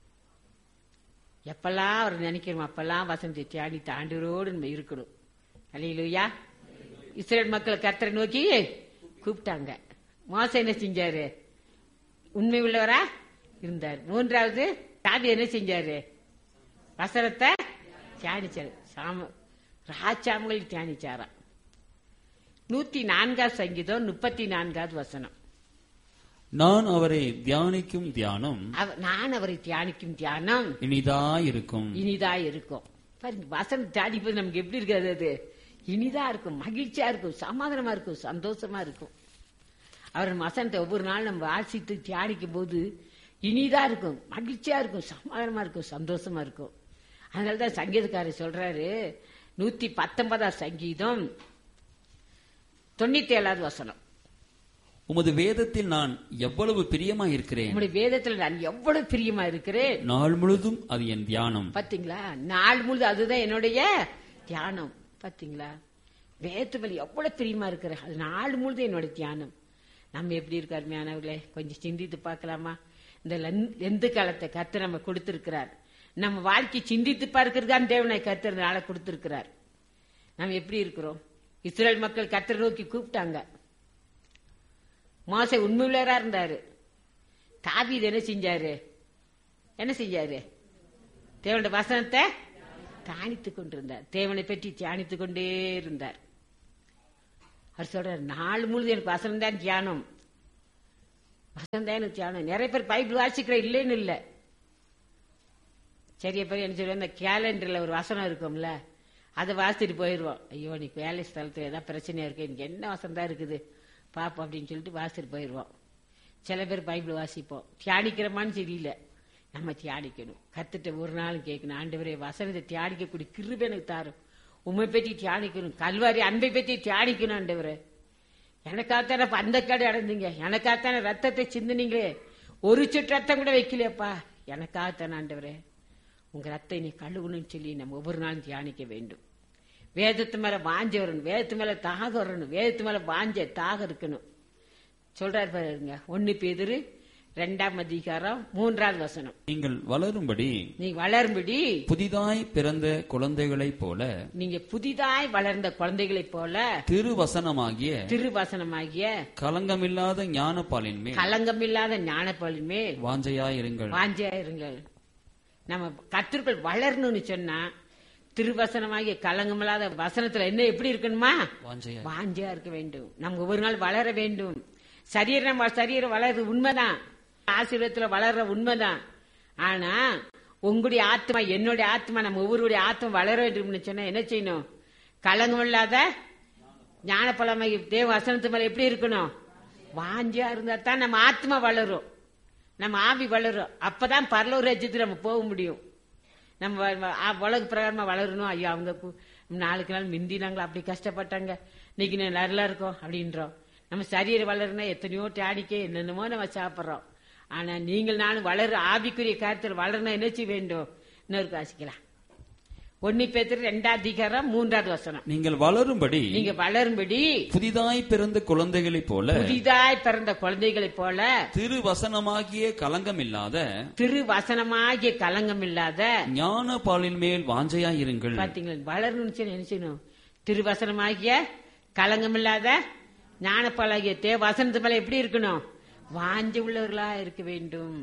A: எப்பெல்லாம் அவர் நினைக்கணும் அப்பெல்லாம் வசனத்தை தியானித்து ஆண்டவரோடு நம்ம இருக்கணும். அல்லேலூயா. இஸ்ரேல் மக்கள் கர்த்தரை நோக்கி கூப்பிட்டாங்க. மோசே என்ன செஞ்சாரு? உண்மை உள்ளவரா இருந்தார். மூன்றாவது தாவீது என்ன செஞ்சாரு? வசனத்தை தியானிச்சாரு. சாம ராஜாமங்களில் தியானிச்சாரா. நூத்தி நான்காவது சங்கீதம் முப்பத்தி நான்காவது வசனம்.
B: நான் அவரை தியானிக்கும் தியானம்,
A: நான் அவரை தியானிக்கும் தியானம்
B: இனிதா இருக்கும்
A: இனிதா இருக்கும். பாருங்க, வசனம் தியானிப்பது நமக்கு எப்படி இருக்காது? அது இனிதா இருக்கும், மகிழ்ச்சியா இருக்கும், சமாதானமா இருக்கும், சந்தோஷமா இருக்கும். அவர் வசனத்தை ஒவ்வொரு நாள் நம்ம வாசித்து தியானிக்கும் போது இனிதா இருக்கும், மகிழ்ச்சியா இருக்கும், சமாதானமா இருக்கும், சந்தோஷமா இருக்கும். அதனாலதான் சங்கீதக்காரர் சொல்றாரு, நூத்தி பத்தொன்பதாம் சங்கீதம் தொண்ணூத்தி ஏழாவது வசனம்.
B: உமது வேதத்தில் நான் எவ்வளவு பிரியமா இருக்கிறேன்.
A: உங்களுடைய வேதத்தில் நான் எவ்வளவு பிரியமா இருக்கிறேன்.
B: நாள் முழுதும் அது என் தியானம்.
A: பாத்தீங்களா? நாள் முழுதும் அதுதான் என்னுடைய தியானம். பாத்தீங்களா? வேதத்தில் எவ்வளவு பிரியமா இருக்கிற அது நாள் முழுதும் என்னோட தியானம். நம்ம எப்படி இருக்காரு மேனவர்களே? கொஞ்சம் சிந்தித்து பார்க்கலாமா? இந்த எந்த காலத்தை கர்த்தர் நம்ம கொடுத்திருக்கிறார். நம்ம வாழ்க்கை சிந்தித்து பார்க்கிறதுதான் தேவனை கர்த்தர் நாளை கொடுத்திருக்கிறார். நம்ம எப்படி இருக்கிறோம்? இஸ்ரேல் மக்கள் கர்த்தரை நோக்கி கூப்பிட்டாங்க. மோசே உண்மையுள்ளவரா இருந்தாரு. தாவீது என்ன செஞ்சாரு? என்ன செஞ்சாரு? தேவனுடைய வசனத்தை தியானித்துக் கொண்டிருந்தார். தேவனை பற்றி தியானித்துக் கொண்டே இருந்தார். அவர் சொல்றார், நாள் முழுது எனக்கு வசனம் தான் தியானம், வசனம் தான் எனக்கு தியானம். நிறைய பேர் பைபிள் வாசிக்கிற இல்லைன்னு இல்லை. சரிய பேர் என்ன சொல்லுவோம், இந்த கேலண்டர்ல ஒரு வசனம் இருக்கும்ல, அதை வாசிட்டு போயிடுவோம். ஐயோ நீ வேலை ஸ்தலத்துல ஏதாவது பிரச்சனையா இருக்கு, எனக்கு என்ன வசனம் தான் இருக்குது பாப்போம் அப்படின்னு சொல்லிட்டு வாசிட்டு போயிடுவோம். சில பேர் பைபிள் வாசிப்போம். தியானிக்கிறமான்னு தெரியல. நம்ம தியானிக்கணும். கத்துட்டு ஒரு நாளும் கேட்கணும், ஆண்டவரே வசனத்தை தியானிக்கக்கூடிய கிருபை எனக்கு தாரும், உண்மை பற்றி தியானிக்கணும், கல்வாரி அன்பை பற்றி தியானிக்கணும். ஆண்டவரே எனக்காகத்தான அந்த கடை அடைந்தீங்க, எனக்காகத்தான ரத்தத்தை சிந்தினீங்களே, ஒரு சொட்டு ரத்தம் கூட வைக்கலையப்பா, எனக்காகத்தான ஆண்டவரே உங்க ரத்தை நீ கழுவுன்னு சொல்லி நம்ம ஒவ்வொரு நாளும் தியானிக்க வேண்டும். வேதத்து மேல வாஞ்ச வரணும், வேதத்து மேல தாக வரணும், வேதத்து மேல வாஞ்ச தாக இருக்கணும். சொல்றாரு பாருங்க, ஒன்னு பேதுரு இரண்டாம் அதிகாரம் மூன்றாவது வசனம்.
B: நீங்கள் வளரும்படி
A: நீ வளரும்படி
B: புதிதாய் பிறந்த குழந்தைகளைப் போல,
A: நீங்க புதிதாய் வளர்ந்த குழந்தைகளைப் போல
B: திருவசனமாகிய
A: திருவசனமாகிய
B: கலங்கமில்லாத ஞானப்பாலின் மேல்
A: கலங்கமில்லாத ஞானப்பாலின் மேல்
B: வாஞ்சையாயிருங்கள்
A: வாஞ்சையாயிருங்கள். நம்ம கத்திற்குள் வளரணும்னு சொன்னா திருவசனமாகிய கலங்கமில்லாத வசனத்துல என்ன எப்படி இருக்கணுமா,
B: வாஞ்சையா
A: வாஞ்சையா இருக்க வேண்டும். நம்ம ஒவ்வொரு நாள் வளர வேண்டும். சரீரம் சரீரம் வளர்றது உண்மைதான், ஆசீர்வாதத்துல வளர்ற உண்மைதான். ஆனா உங்களுடைய ஆத்மா என்னுடைய ஆத்மா நம்ம ஒவ்வொருடைய ஆத்மா வளர வேண்டும் சொன்னா என்ன செய்யணும், கலங்கம் இல்லாத ஞானப்பழமாகி தேவ வசனத்து மேல எப்படி இருக்கணும், வாஞ்சியா இருந்தா தான் நம்ம ஆத்மா வளரும், நம்ம ஆவி வளரும். அப்பதான் பரலோக ராஜ்யத்துக்கு நம்ம போக முடியும். நம்ம உலக பிரகாரமா வளரணும். ஐயோ அவங்க நாளுக்கு நாள் மிந்தினாங்களா, அப்படி கஷ்டப்பட்டாங்க, இன்னைக்கு நல்லா இருக்கும் அப்படின்றோம். நம்ம சரீரம் வளருனா எத்தனையோ டானிக்கே என்னென்னமோ நம்ம சாப்பிட்றோம். ஆனா நீங்கள் நானும் வளர ஆவிக்குரிய காரியத்தில் வளரணும் என்ன செய்ய வேண்டும். இன்னொரு வாசிக்கலாம், ஒன்னு பேதுரு இரண்டாம் அதிகாரம் மூன்றாவது வசனம்.
B: நீங்கள் வளரும்படி
A: நீங்க வளரும்படி
B: புதிதாய் பிறந்த குழந்தைகளைப் போல
A: புதிதாய் பிறந்த குழந்தைகளைப் போல
B: திருவசனமாகிய கலங்கமில்லாத
A: திருவசனமாகிய கலங்கமில்லாத
B: ஞானப்பாலின் மேல் வாஞ்சையாயிருங்கள்.
A: பாத்தீங்களா, வளரணும்னு என்ன செய்யணும், திருவசனமாகிய கலங்கமில்லாத ஞானப்பாலாகிய தேவ வசனத்து மேல எப்படி இருக்கணும், வாஞ்ச உள்ளவர்களா இருக்க வேண்டும்.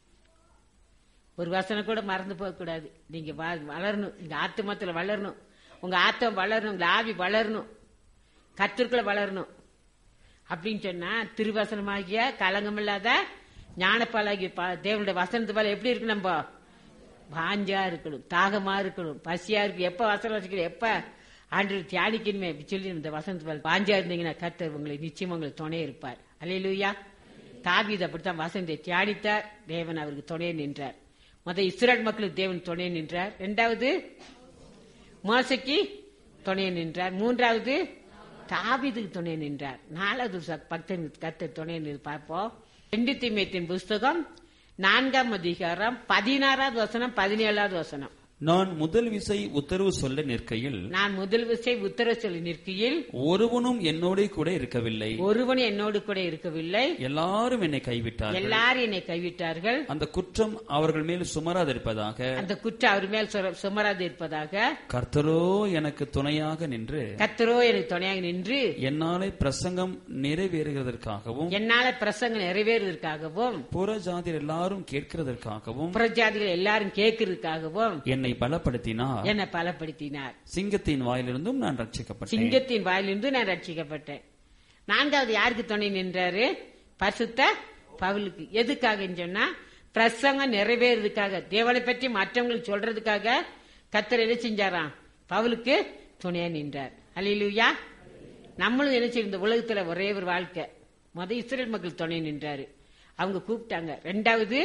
A: ஒரு வசனம் கூட மறந்து போக கூடாது. நீங்க வளரணும், இந்த ஆத்மத்துல வளரணும், உங்க ஆத்மம் வளரணும், உங்க ஆவி வளரணும், கத்திற்குள்ள வளரணும். அப்படின்னு சொன்னா திருவசனமாகிய கலங்கமில்லாத ஞானப்பாலாகிய தேவனுடைய வசனத்து மேல எப்படி இருக்கு, நம்ம வாஞ்சா இருக்கணும், தாகமா இருக்கணும், பசியா இருக்கு. எப்ப வசனம் வச்சுக்கணும், எப்ப ஆண்டு தியானிக்கணுமே சொல்லி இந்த வசனத்து வாஞ்சா இருந்தீங்கன்னா கர்த்தர் உங்களை நிச்சயம் உங்களுக்கு துணை இருப்பார். அல்லேலூயா. தாவீது அப்படித்தான் வசனத்தை தியானித்தார், தேவன் அவருக்கு துணை நின்றார். முதல் இஸ்ரவேல் மக்களுக்கு தேவன் துணை நின்றார், இரண்டாவது மோசேக்கு துணை நின்றார், மூன்றாவது தாவீதுக்கு துணை நின்றார், நாலாவது பக்தன் கர்த்தர் துணை நின்று பார்ப்போம். ரெண்டு தீமோத்தேயுவின் புஸ்தகம் நான்காம் அதிகாரம் பதினாறாவது வசனம் பதினேழாவது வசனம்.
B: நான் முதல் விசை உத்தரவு சொல்ல நிற்கையில்
A: நான் முதல் விசை உத்தரவு சொல்ல நிற்கையில்
B: ஒருவனும் என்னோட கூட இருக்கவில்லை
A: ஒருவன் என்னோடு கூட இருக்கவில்லை
B: எல்லாரும் என்னை கைவிட்டார்கள்
A: எல்லாரும் என்னை கைவிட்டார்கள்.
B: அந்த குற்றம் அவர்கள் மேல் சுமராதிருப்பதாக
A: அந்த குற்றம் அவர் மேல் சுமராது இருப்பதாக
B: கர்த்தரோ எனக்கு துணையாக நின்று
A: கர்த்தரோ எனக்கு துணையாக நின்று
B: என்னாலே பிரசங்கம் நிறைவேறுகிறதற்காகவும்
A: என்னால பிரசங்கம் நிறைவேறுவதற்காகவும்
B: புற ஜாதியர் எல்லாரும் கேட்கிறதற்காகவும்
A: புறஜாதிகள் எல்லாரும் கேட்கிறதுக்காகவும்
B: என்னை பலப்படுத்தினார்
A: என்னை பலப்படுத்தினார்.
B: சிங்கத்தின் வாயிலிருந்தும் நான் ரட்சிக்கப்பட்டேன்
A: சிங்கத்தின் வாயிலிருந்து நான் ரட்சிக்கப்பட்டேன். நான்காவது யாருக்கு துணை நின்றாரு, பரிசுத்த பவுலுக்கு. எதுக்காக சொன்னா பிரசங்கம் நிறைவேறதுக்காக, தேவனை பற்றி மற்றவங்களுக்கு சொல்றதுக்காக கர்த்தர் என்ன செஞ்சாராம், பவுலுக்கு துணையா நின்றார். அல்லேலூயா. நம்மளும் என்ன செய்ய, இந்த உலகத்துல ஒரே ஒரு வாழ்க்கை. முத இஸ்ரவேல் மக்கள் துணை நின்றாரு, அவங்க கூப்பிட்டாங்க. ரெண்டாவது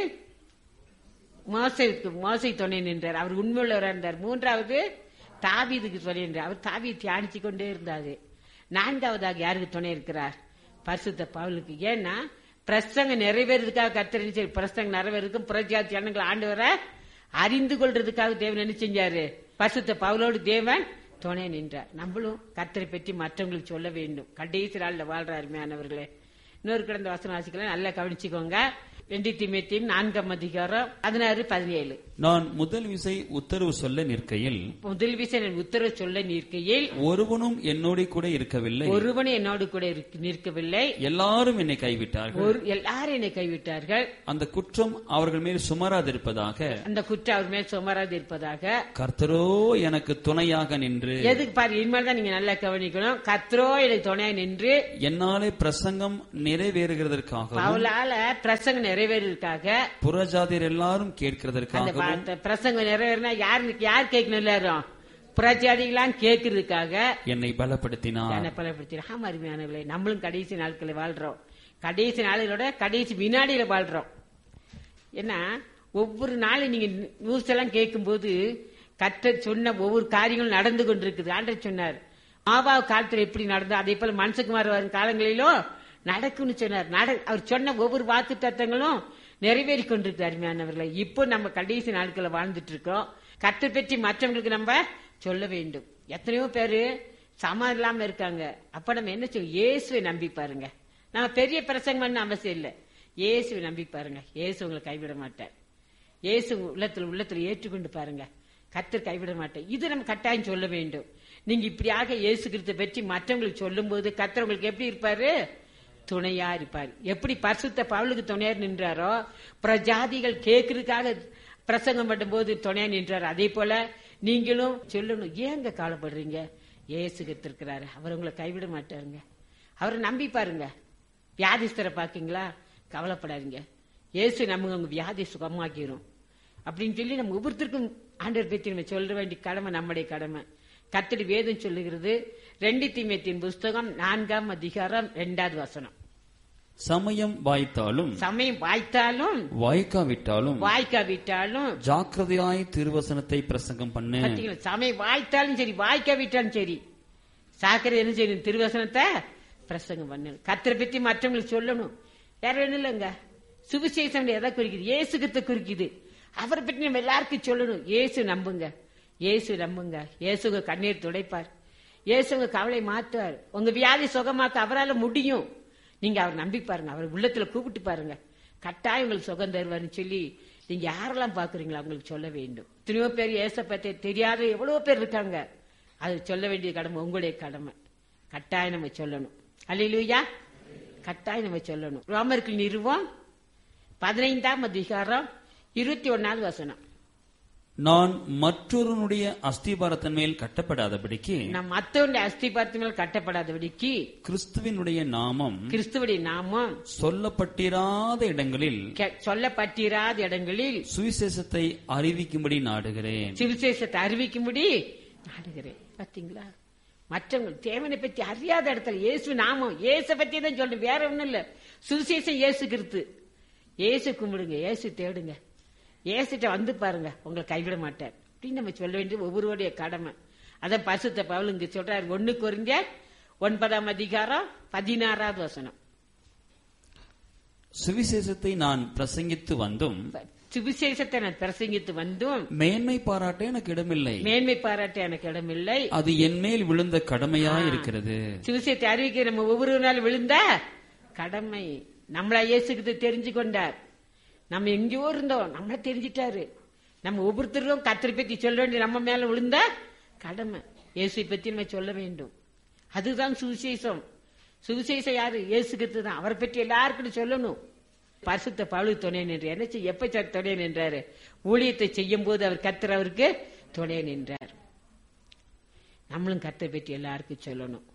A: மோசேக்கு மோசே துணை நின்றார், அவர் உண்மையுள்ளவராக இருந்தார். மூன்றாவது தாவீதுக்கு துணை நின்றார், அவர் தாவீது தியானிச்சு கொண்டே இருந்தாரு. நான்காவதாக யாருக்கு துணை இருக்கிறார், பரிசுத்த பவுலுக்கு. ஏன்னா பிரசங்க நிறைவேறதுக்காக கர்த்தர் சரி பிரசங்க நிறைவேறதுக்கும் புறஜாதி ஜனங்கள் ஆண்டவரை அறிந்து கொள்றதுக்காக தேவன் என்ன செஞ்சாரு, பரிசுத்த பவுலோடு தேவன் துணை நின்றார். நம்மளும் கர்த்தரை பற்றி மற்றவங்களுக்கு சொல்ல வேண்டும். கடைசி நாள்ல வாழ்ற அருமையானவர்களே. இன்னொரு கிடந்த வசனம் வாசிக்கலாம், நல்லா கவனிச்சுக்கோங்க. ரெண்டு தீமோத்தேயு நான்காம் அதிகாரம் பதினாறு பதினேழு.
B: நான் முதல் விசை உத்தரவு சொல்ல நிற்கையில்
A: முதல் விசை நான் உத்தரவு சொல்ல நிற்கையில்
B: ஒருவனும் என்னோடு கூட இருக்கவில்லை,
A: ஒருவனும் என்னோடு கூட இருக்க- நிற்கவில்லை,
B: எல்லாரும் என்னை கைவிட்டார்கள்.
A: ஒரு எல்லாரும் என்னை கைவிட்டார்கள்.
B: அந்த குற்றம் அவர்கள் மேல் சுமராதிருப்பதாக
A: அந்த குற்றம் அவர் மேல் சுமராது இருப்பதாக.
B: கர்த்தரோ எனக்கு துணையாக நின்று
A: எதுக்கு பாரு, இனிமேல் தான் நீங்க நல்லா கவனிக்கணும். கர்த்தரோ எனக்கு துணையா நின்று
B: என்னாலே பிரசங்கம் நிறைவேறுகிறதற்காகவும்
A: பவுலால பிரசங்கம் நிறைவேறதுக்காக.
B: புறஜாதியர் எல்லாரும்
A: அந்த
B: கேட்கிறதற்காகவும்
A: வார்த்தை பிரசங்கம் நிறைவேறினா யாருக்கு யார் கேட்கணும்? எல்லாரும் புரட்சியாதிகளாம் கேட்கறதுக்காக
B: என்னை பலப்படுத்தினார்.
A: என்ன பலப்படுத்தினா. ஆமா, அருமையானவர்களே, நம்மளும் கடைசி நாட்களில் வாழ்றோம். கடைசி நாளிலோட கடைசி வினாடியில வாழ்றோம். ஏன்னா ஒவ்வொரு நாளும் நீங்க நியூஸ் எல்லாம் கேட்கும் போது கர்த்தர் சொன்ன ஒவ்வொரு காரியங்களும் நடந்து கொண்டிருக்குது. ஆண்டவர் சொன்னார், மாபாவ காலத்தில் எப்படி நடந்தோ அதே போல மனுஷகுமார் வரும் காலங்களிலும் நடக்கும்னு சொன்னார். நட- அவர் சொன்ன ஒவ்வொரு வாக்கு தத்தங்களும் நிறைவேறி கொண்டிருக்கு. அருமையானவர்களை, இப்போ நம்ம கடைசி நாட்களை வாழ்ந்துட்டு இருக்கோம். கர்த்தர் பற்றி மற்றவங்களுக்கு நம்ம சொல்ல வேண்டும். எத்தனையோ பேரு சமாதானம் இல்லாம இருக்காங்க. அப்ப நம்ம என்ன சொல்லுவோம்? இயேசுவை நம்பி பாருங்க. நம்ம பெரிய பிரசங்கம் பண்ண அவசியம் இல்லை. இயேசுவை நம்பி பாருங்க. இயேசு உங்களை கைவிட மாட்டார். இயேசு உள்ளத்துல உள்ளத்துல ஏற்றுக்கொண்டு பாருங்க. கர்த்தர் கைவிட மாட்டார். இது நம்ம கட்டாயம் சொல்ல வேண்டும். நீங்க இப்படியாக இயேசு கிறிஸ்துவை பற்றி மற்றவங்களுக்கு சொல்லும் போது கர்த்தர் உங்களுக்கு எப்படி இருப்பாரு? துணையா இருப்பார். எப்படி பரிசுத்த பவுலுக்கு துணையா நின்றாரோ, பிரஜாதிகள் கேட்கறதுக்காக பிரசங்கம் பண்ணும் போது துணையா நின்றார். அதே போல நீங்களும் சொல்லணும். ஏங்க கவலைப்படுறீங்க? இயேசு கிறிஸ்து இருக்கிறாரு. அவர் உங்களை கைவிட மாட்டாருங்க. அவரை நம்பி பாருங்க. வியாதிஸ்தரை பாக்கீங்களா? கவலைப்படாதீங்க. இயேசு நமக்கு உங்க வியாதி சுகமாக்கிரும் அப்படின்னு சொல்லி நம்ம ஒவ்வொருத்தருக்கும் ஆண்டவர் பற்றி நம்ம சொல்ல வேண்டிய கடமை நம்முடைய கடமை. கர்த்தருடைய வேதம் சொல்லுகிறது. ரெண்டு தீமோத்தேயு புஸ்தகம் நான்காம் அதிகாரம் இரண்டாவது வசனம்.
B: சமயம் வாய்த்தாலும்
A: சமயம் வாய்த்தாலும்
B: வாய்க்காவிட்டாலும்
A: வாய்க்காவிட்டாலும்
B: ஜாக்கிரதையாய் திருவசனத்தை பிரசங்கம் பண்ணு.
A: பாத்தீங்களா? சமயம் வாய்த்தாலும் சரி, வாய்க்காவிட்டாலும் சரி, சாக்கரை என்ன செய்யணும்? திருவசனத்தை பிரசங்கம் பண்ணு. கர்த்தரை பற்றி மற்றவங்களுக்கு சொல்லணும். வேற ஒண்ணும் இல்லைங்க. சுவிசேஷம் எதை குறிக்குது? இயேசு கிறிஸ்துவை குறிக்குது. அவரை பற்றி நம்ம எல்லாருக்கும் சொல்லணும். இயேசு நம்புங்க, இயேசு நம்புங்க. இயேசு உங்க கண்ணீர் துடைப்பார். இயேசு உங்க கவலை மாத்துவார். உங்க வியாதி சுகமாக்க அவரால் முடியும். நீங்க அவர் நம்பி பாருங்க. அவர் உள்ளத்துல கூப்பிட்டு பாருங்க. கட்டாயம் உங்களுக்கு சுகம் தருவார்னு சொல்லி நீங்க யாரெல்லாம் பாக்குறீங்களோ அவங்களுக்கு சொல்ல வேண்டும். எத்தனையோ பேர் இயேசை பத்தி தெரியாத எவ்வளவு பேர் இருக்காங்க. அது சொல்ல வேண்டிய கடமை உங்களுடைய கடமை. கட்டாயம் நம்ம சொல்லணும். அல்லேலூயா. கட்டாயம் நம்ம சொல்லணும். ரோமருக்கு நிறுவம் பதினைந்தாம் அதிகாரம் இருபத்தி ஒன்னாவது வசனம்.
B: நான் மற்றொருனுடைய அஸ்திபாரத்தின் மேல் கட்டப்படாதபடிக்கு
A: நம் மத்தவனுடைய அஸ்திபாரத்தின் மேல் கட்டப்படாதபடிக்கு
B: கிறிஸ்துவினுடைய நாமம்
A: கிறிஸ்துவுடைய நாமம்
B: சொல்லப்பட்டிராத இடங்களில்
A: கெ- சொல்லப்பட்டிராத இடங்களில்
B: சுவிசேஷத்தை அறிவிக்கும்படி நாடுகிறேன்.
A: சுவிசேஷத்தை அறிவிக்கும்படி நாடுகிறேன். பாத்தீங்களா? மற்றவங்க தேவனை பற்றி அறியாத இடத்துல இயேசு நாமம், இயேசு பத்தி தான் சொல்றேன். வேற ஒண்ணும் இல்ல. சுவிசேஷம் இயேசு கிறிஸ்து. இயேசு கும்பிடுங்க, இயேசு தேடுங்க, இயேசுட்ட வந்து பாருங்க, உங்களை கைவிட மாட்டார் அப்படின்னு நம்ம சொல்ல வேண்டியது ஒவ்வொருவருடைய கடமை. அதான் பரிசுத்த பவுல் இங்க சொல்றாரு. ஒன்னு கொரிந்தியர் ஒன்பதாம் அதிகாரம் பதினாறாவது வசனம்.
B: சுவிசேஷத்தை நான் பிரசங்கித்து வந்தும்
A: சுவிசேஷத்தை நான் பிரசங்கித்து வந்தும்
B: மேன்மை பாராட்ட எனக்கு இடமில்லை.
A: மேன்மை பாராட்ட எனக்கு இடமில்லை.
B: அது என் மேல் விழுந்த கடமையா இருக்கிறது.
A: சுவிசேஷத்தை அறிவிக்க நம்ம ஒவ்வொரு நாள் விழுந்த கடமை. நம்மளா இயேசுக்கு தெரிஞ்சு கொண்டார். நம்ம எங்கேயோ இருந்தோம், நம்மள தெரிஞ்சிட்டாரு. நம்ம ஒவ்வொருத்தரும் கர்த்தரை பத்தி சொல்ல வேண்டிய நம்ம மேல விழுந்த கடமை. இயேசு பத்தி நம்ம சொல்ல வேண்டும். அதுதான் சுவிசேஷம். சுவிசேஷம் யாரு? இயேசு கிறிஸ்து தான். அவரை பற்றி எல்லாருக்கும் சொல்லணும். பரிசுத்த பவுல் துணை நின்றார். என்ன செய்ய எப்ப துணை நின்றாரு? ஊழியத்தை செய்யும் போது அவர் கர்த்தர் அவருக்கு துணை நின்றார். நம்மளும் கர்த்தரை பற்றி எல்லாருக்கும் சொல்லணும்.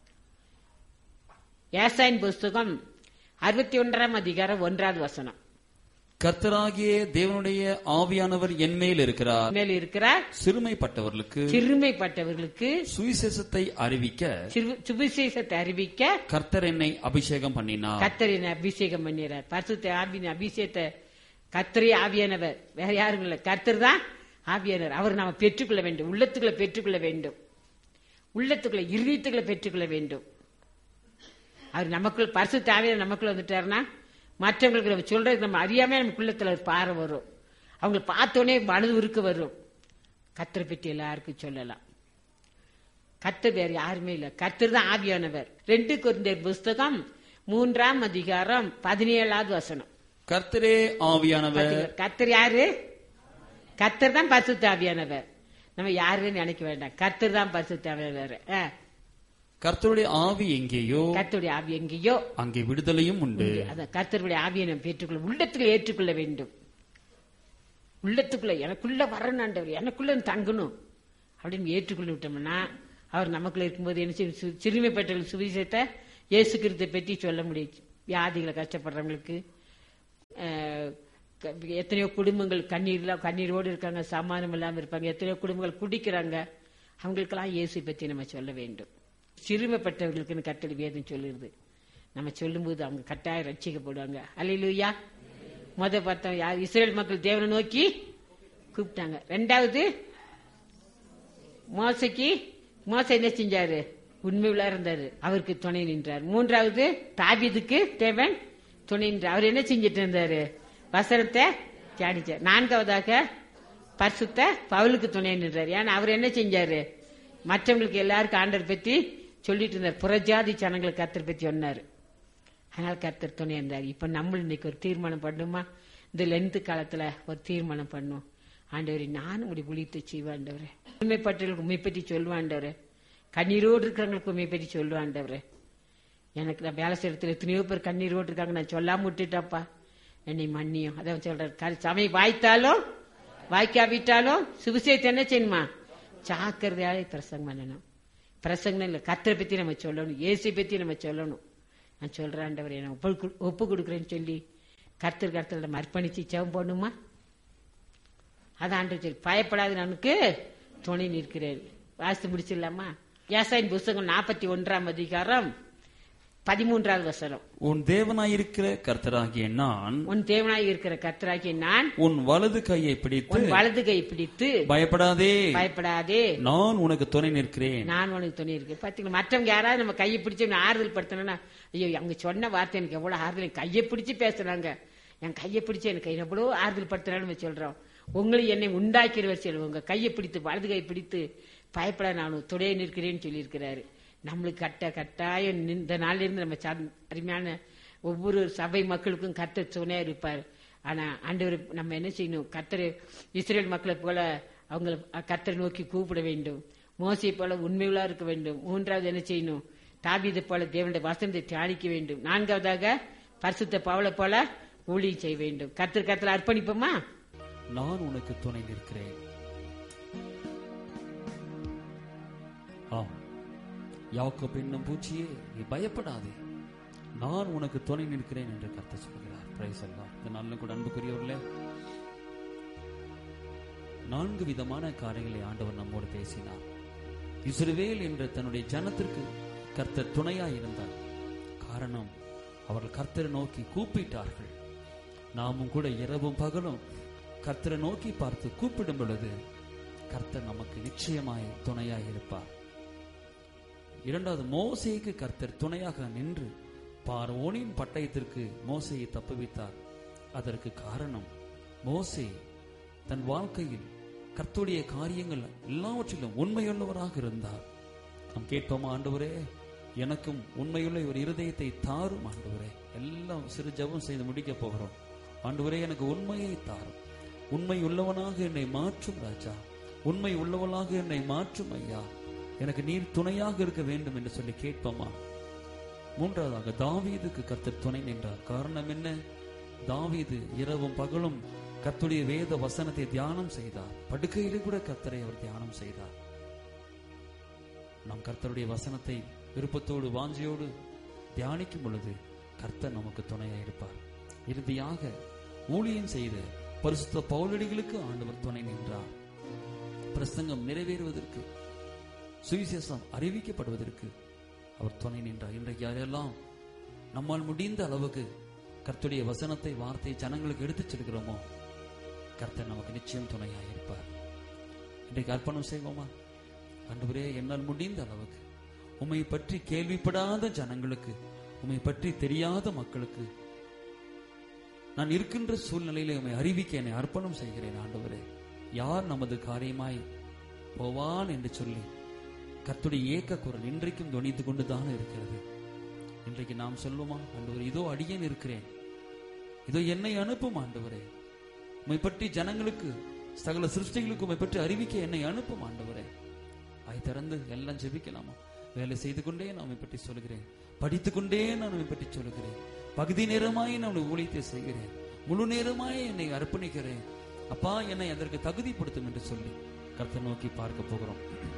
A: ஏசாயின் புஸ்தகம் அறுபத்தி ஒன்றாம் அதிகாரம் ஒன்றாவது வசனம்.
B: கர்த்தராகிய தேவனுடைய ஆவியானவர் என் மேல் இருக்கிறார்.
A: மேல் இருக்கிறார்.
B: சிறுமைப்பட்டவர்களுக்கு
A: சிறுமைப்பட்டவர்களுக்கு
B: சுவிசேஷத்தை அறிவிக்க
A: சிறு- சுவிசேஷத்தை அறிவிக்க
B: கர்த்தர் என்னை அபிஷேகம் பண்ணினார்.
A: கர்த்தரின் அபிஷேகம் பண்ணினார். பரிசுத்த ஆவியின் அபிஷேகத்தை கர்த்தரே ஆவியானவர், வேற யாரும் இல்ல, கர்த்தர் தான் ஆவியானவர். அவர் நாம பெற்றுக்கொள்ள வேண்டும். உள்ளத்துக்குள்ள பெற்றுக்கொள்ள வேண்டும். உள்ளத்துக்குள்ள இருதயத்துக்குள்ள பெற்றுக்கொள்ள வேண்டும். அவர் நமக்குள் பரிசுத்த ஆவியானவர் நமக்குள்ள வந்துட்டாருன்னா மற்றவங்களுக்கு நம்ம சொல்றதுக்கு நம்ம அறியாம நமக்குள்ளத்துல ஒரு பாறை வரும். அவங்க பார்த்தோன்னே மனது உருக்க வரும். கர்த்தரை பற்றி எல்லாருக்கும் சொல்லலாம். கர்த்தர் வேற யாருமே இல்ல, கர்த்தர் தான் ஆவியானவர். ரெண்டு கொரிந்தியர் புஸ்தகம் மூன்றாம் அதிகாரம் பதினேழாவது வசனம்.
B: கர்த்தரே ஆவியானவர்.
A: கர்த்தர் யாரு? கர்த்தர் தான் பரிசுத்த ஆவியானவர். நம்ம யாருன்னு நினைக்க வேண்டாம், கர்த்தர் தான் பரிசுத்த ஆவியானவர்.
B: கர்த்தருடைய ஆவி எங்கேயோ
A: கர்த்தருடைய ஆவி எங்கேயோ
B: அங்கே விடுதலையும் உண்டு.
A: அதான் கர்த்தருடைய ஆவியை நம்ம பெற்றுக்கொள்ள, உள்ளத்துல ஏற்றுக்கொள்ள வேண்டும். உள்ளத்துக்குள்ள எனக்குள்ள வரணும் ஆண்டவர், எனக்குள்ள தங்கணும் அப்படின்னு ஏற்றுக்கொள்ள விட்டோம்னா அவர் நமக்குள்ள இருக்கும்போது என்ன செய்யும்? சிறுமைப்பட்டவர்கள் சுவிசேஷத்தை இயேசு கிறிஸ்துவை பற்றி சொல்ல முடியும். வியாதிகளை கஷ்டப்படுறவங்களுக்கு, எத்தனையோ குடும்பங்கள் கண்ணீர்ல கண்ணீரோடு இருக்காங்க, சமாதானம் இல்லாமல் இருப்பாங்க, எத்தனையோ குடும்பங்கள் குடிக்கிறாங்க, அவங்களுக்கெல்லாம் இயேசு பற்றி நம்ம சொல்ல வேண்டும். சிறுமைப்பட்டவர்களுக்குன்னு கர்த்தருடைய வேதம் சொல்லுது. நம்ம சொல்லும்போது அவங்க கட்டாயம் ரட்சிக்கப்படுவாங்க. அல்லேலூயா. முத பார்த்தோம், யார்? இஸ்ரேல் மக்கள் தேவனை நோக்கி கூப்பிட்டாங்க. ரெண்டாவது மோசைக்கு மோசை என்ன செஞ்சாரு? உண்மையுள்ள இருந்தாரு, அவருக்கு துணை நின்றார். மூன்றாவது தாவீதுக்கு தேவன் துணை நின்றார், அவர் என்ன செஞ்சிட்டு இருந்தாரு? வசனத்தை தியானிச்சார். நான்காவதாக பரிசுத்த பவுலுக்கு துணை நின்றார். ஏன்னா அவர் என்ன செஞ்சாரு? மற்றவங்களுக்கு எல்லாருக்கும் ஆண்டவர் பத்தி சொல்லிட்டு இருந்தார், புறஜாதி ஜனங்களுக்கு கர்த்தர் பத்தி சொன்னாரு. அதனால கர்த்தர் துணை இருந்தார். இப்ப நம்ம இன்னைக்கு ஒரு தீர்மானம் பண்ணுமா? இந்த லென்த் காலத்துல ஒரு தீர்மானம் பண்ணும். ஆண்டவரே, நானும் உடைய ஊழியத்தை செய்வேன் ஆண்டவரே, உண்மைப்பட்டவர்களுக்கு உண்மை பற்றி சொல்லுவேன் ஆண்டவரே, கண்ணீரோடு இருக்கிறவங்களுக்கு உண்மை பற்றி சொல்லுவேன் ஆண்டவரே. எனக்கு நான் வேலை செய்யறதுல எத்தனையோ பேர் கண்ணீரோடு இருக்காங்க, நான் சொல்லாம விட்டுட்டாப்பா, என்னை மன்னியும். அதான் சொல்றாரு, சமயம் வாய்த்தாலும் வாய்க்காவிட்டாலும் சுவிசேஷத்தை என்ன செய்யணுமா? ஜாக்கிரதையாக பிரசங்கம் பண்ணணும். பிரசங்கம் இல்லை, கர்த்தரை பத்தி நம்ம சொல்லணும், இயேசு பத்தி நம்ம சொல்லணும். நான் சொல்றேன் ஆண்டவரே, நான் ஒப்பு கொடுக்குறேன்னு சொல்லி கர்த்தர் கர்த்தர் நம்ம அர்ப்பணிச்சு ஜெபம் பண்ணுமா? அதான் ஆண்டவர் சொல்லி, பயப்படாது, நமக்கு துணை நிற்கிறேன். வாசித்து முடிச்சிடலாமா? ஏசாயின் புஸ்தகம் நாற்பத்தி ஒன்றாம் அதிகாரம் பதிமூன்றாவது வசனம்.
B: உன் தேவனாயிருக்கிற கர்த்தராகிய நான்
A: உன் தேவனாய் இருக்கிற கர்த்தராகிய நான்
B: உன் வலது கையை பிடித்து
A: உன் வலது கை பிடித்து
B: பயப்படாதே
A: பயப்படாதே
B: நான் உனக்கு துணை நிற்கிறேன்.
A: நான் உனக்கு துணை இருக்கேன். பாத்தீங்களா, மற்றவங்க யாராவது நம்ம கையை பிடிச்சு ஆறுதல் படுத்தணும்னா, ஐயோ அவங்க சொன்ன வார்த்தை எனக்கு எவ்வளவு ஆறுதல், கையை பிடிச்சு பேசுறாங்க, என் கையை பிடிச்சு எனக்கு எவ்வளவு ஆறுதல் படுத்துறான்னு சொல்றோம். உங்களை என்னை உண்டாக்கிறவர் சொல்லுவோம், உங்க கையை பிடித்து வலது கை பிடித்து பயப்பட நான் துணை நிற்கிறேன்னு சொல்லி இருக்கிறாரு. நம்மளுக்கு கட்ட கட்டாயம் இந்த நாளில இருந்து நம்ம அருமையான ஒவ்வொரு சபை மக்களுக்கும் கர்த்தர் துணையா இருப்பார். ஆனா ஆண்டவர் நம்ம என்ன செய்யணும்? கர்த்தர் இஸ்ரேல் மக்களை போல அவங்க கர்த்தரை நோக்கி கூப்பிட வேண்டும், மோசையை போல உண்மையுள்ளா இருக்க வேண்டும். மூன்றாவது என்ன செய்யணும்? தாவீதை போல தேவனுடைய வசனத்தை தியானிக்க வேண்டும். நான்காவதாக பரிசுத்த பவுலை போல ஊழியம் செய்ய வேண்டும். கர்த்தர் கர்த்தர் அர்ப்பணிப்போமா?
B: நான் உனக்கு துணை நிற்கிறேன். ஆம், யாக்கோபு என்னும் பூச்சியே, நீ பயப்படாதே, நான் உனக்கு துணை நிற்கிறேன் என்று கர்த்தர் சொல்கிறார். பிரைஸ் அல்லாஹ். இந்த நாளிலும் கூட அன்புக்குரியவர்களே, நான்கு விதமான காரியங்களை ஆண்டவர் நம்மோடு பேசினார். இஸ்ரவேல் என்ற தன்னுடைய ஜனத்திற்கு கர்த்தர் துணையாய் இருந்தார். காரணம், அவர்கள் கர்த்தரை நோக்கி கூப்பிட்டார்கள். நாமும் கூட இரவும் பகலும் கர்த்தரை நோக்கி பார்த்து கூப்பிடும் பொழுது கர்த்தர் நமக்கு நிச்சயமாய் துணையாய் இருப்பார். இரண்டாவது, மோசேக்கு கர்த்தர் துணையாக நின்று பார்வோனின் பட்டயத்திற்கு மோசேயை தப்புவித்தார். அதற்கு காரணம், மோசே தன் வாழ்க்கையில் கர்த்தருடைய காரியங்கள் எல்லாவற்றிலும் உண்மையுள்ளவராக இருந்தார். நாம் கேட்போமா, ஆண்டவரே எனக்கும் உண்மையுள்ள ஒரு இருதயத்தை தாரும் ஆண்டவரே. எல்லாம் சிறு ஜெபம் செய்து முடிக்க போகிறோம். ஆண்டவரே, எனக்கு உண்மையை தாரும், உண்மை உள்ளவனாக என்னை மாற்றும் ராஜா, உண்மை உள்ளவனாக என்னை மாற்றும் ஐயா, எனக்கு நீர் துணையாக இருக்க வேண்டும் என்று சொல்லி கேட்போமா? மூன்றாவதாக, தாவீதுக்கு கர்த்தர் துணை நின்றார். காரணம் என்ன? தாவீது இரவும் பகலும் கர்த்தருடைய வேத வசனத்தை தியானம் செய்தார். படுக்கையிலே கூட கர்த்தரை அவர் தியானம் செய்தார். நாம் கர்த்தருடைய வசனத்தை விருப்பத்தோடு வாஞ்சையோடு தியானிக்கும் பொழுது கர்த்தர் நமக்கு துணையாக இருப்பார். இறுதியாக, ஊழியம் செய்த பரிசுத்த பவுலடிகளுக்கு ஆண்டவர் துணை நின்றார். பிரசங்கம் நிறைவேறுவதற்கு, சுவிசேஷம் அறிவிக்கப்படுவதற்கு அவர் துணை நின்றார். இன்றைக்கு யாரெல்லாம் நம்மால் முடிந்த அளவுக்கு கர்த்தருடைய வசனத்தை வார்த்தையை ஜனங்களுக்கு எடுத்துச் செல்கிறோமோ கர்த்தர் நமக்கு நிச்சயம் துணையாக இருப்பார். இன்றைக்கு அர்ப்பணம் செய்வோமா? ஆண்டவரே, என்னால் முடிந்த அளவுக்கு உம்மை பற்றி கேள்விப்படாத ஜனங்களுக்கு, உம்மை பற்றி தெரியாத மக்களுக்கு நான் இருக்கின்ற சூழ்நிலையில உம்மை அறிவிக்க என்னை அர்ப்பணம் செய்கிறேன். ஆண்டவரே, யார் நமது காரியமாய் போவான் என்று சொல்லி கர்த்தருடைய ஏக்க குரல் இன்றைக்கும் துணித்து கொண்டுதான் இருக்கிறது. இன்றைக்கு நாம் சொல்லுமா, ஆண்டவரே இதோ அடியேன் இருக்கிறேன், இதோ என்னை அனுப்பும் ஆண்டவரே, உம்மை பற்றி ஜனங்களுக்கு, சகல சிருஷ்டிகளுக்கு உம்மை பற்றி அறிவிக்க என்னை அனுப்பும் ஆண்டவரே. வாய் திறந்து எல்லாம் ஜெபிக்கலாமா? வேலை செய்து கொண்டே நான் உம்மை பற்றி சொல்கிறேன், படித்துக் கொண்டே நான் உம்மை பற்றி சொல்கிறேன், பகுதி நேரமாய் நான் ஊழியத்தை செய்கிறேன், முழு நேரமாய் என்னை அர்ப்பணிக்கிறேன், அப்பா என்னை அதற்கு தகுதிப்படுத்தும் என்று சொல்லி கர்த்தரை நோக்கி பார்க்க போகிறோம்.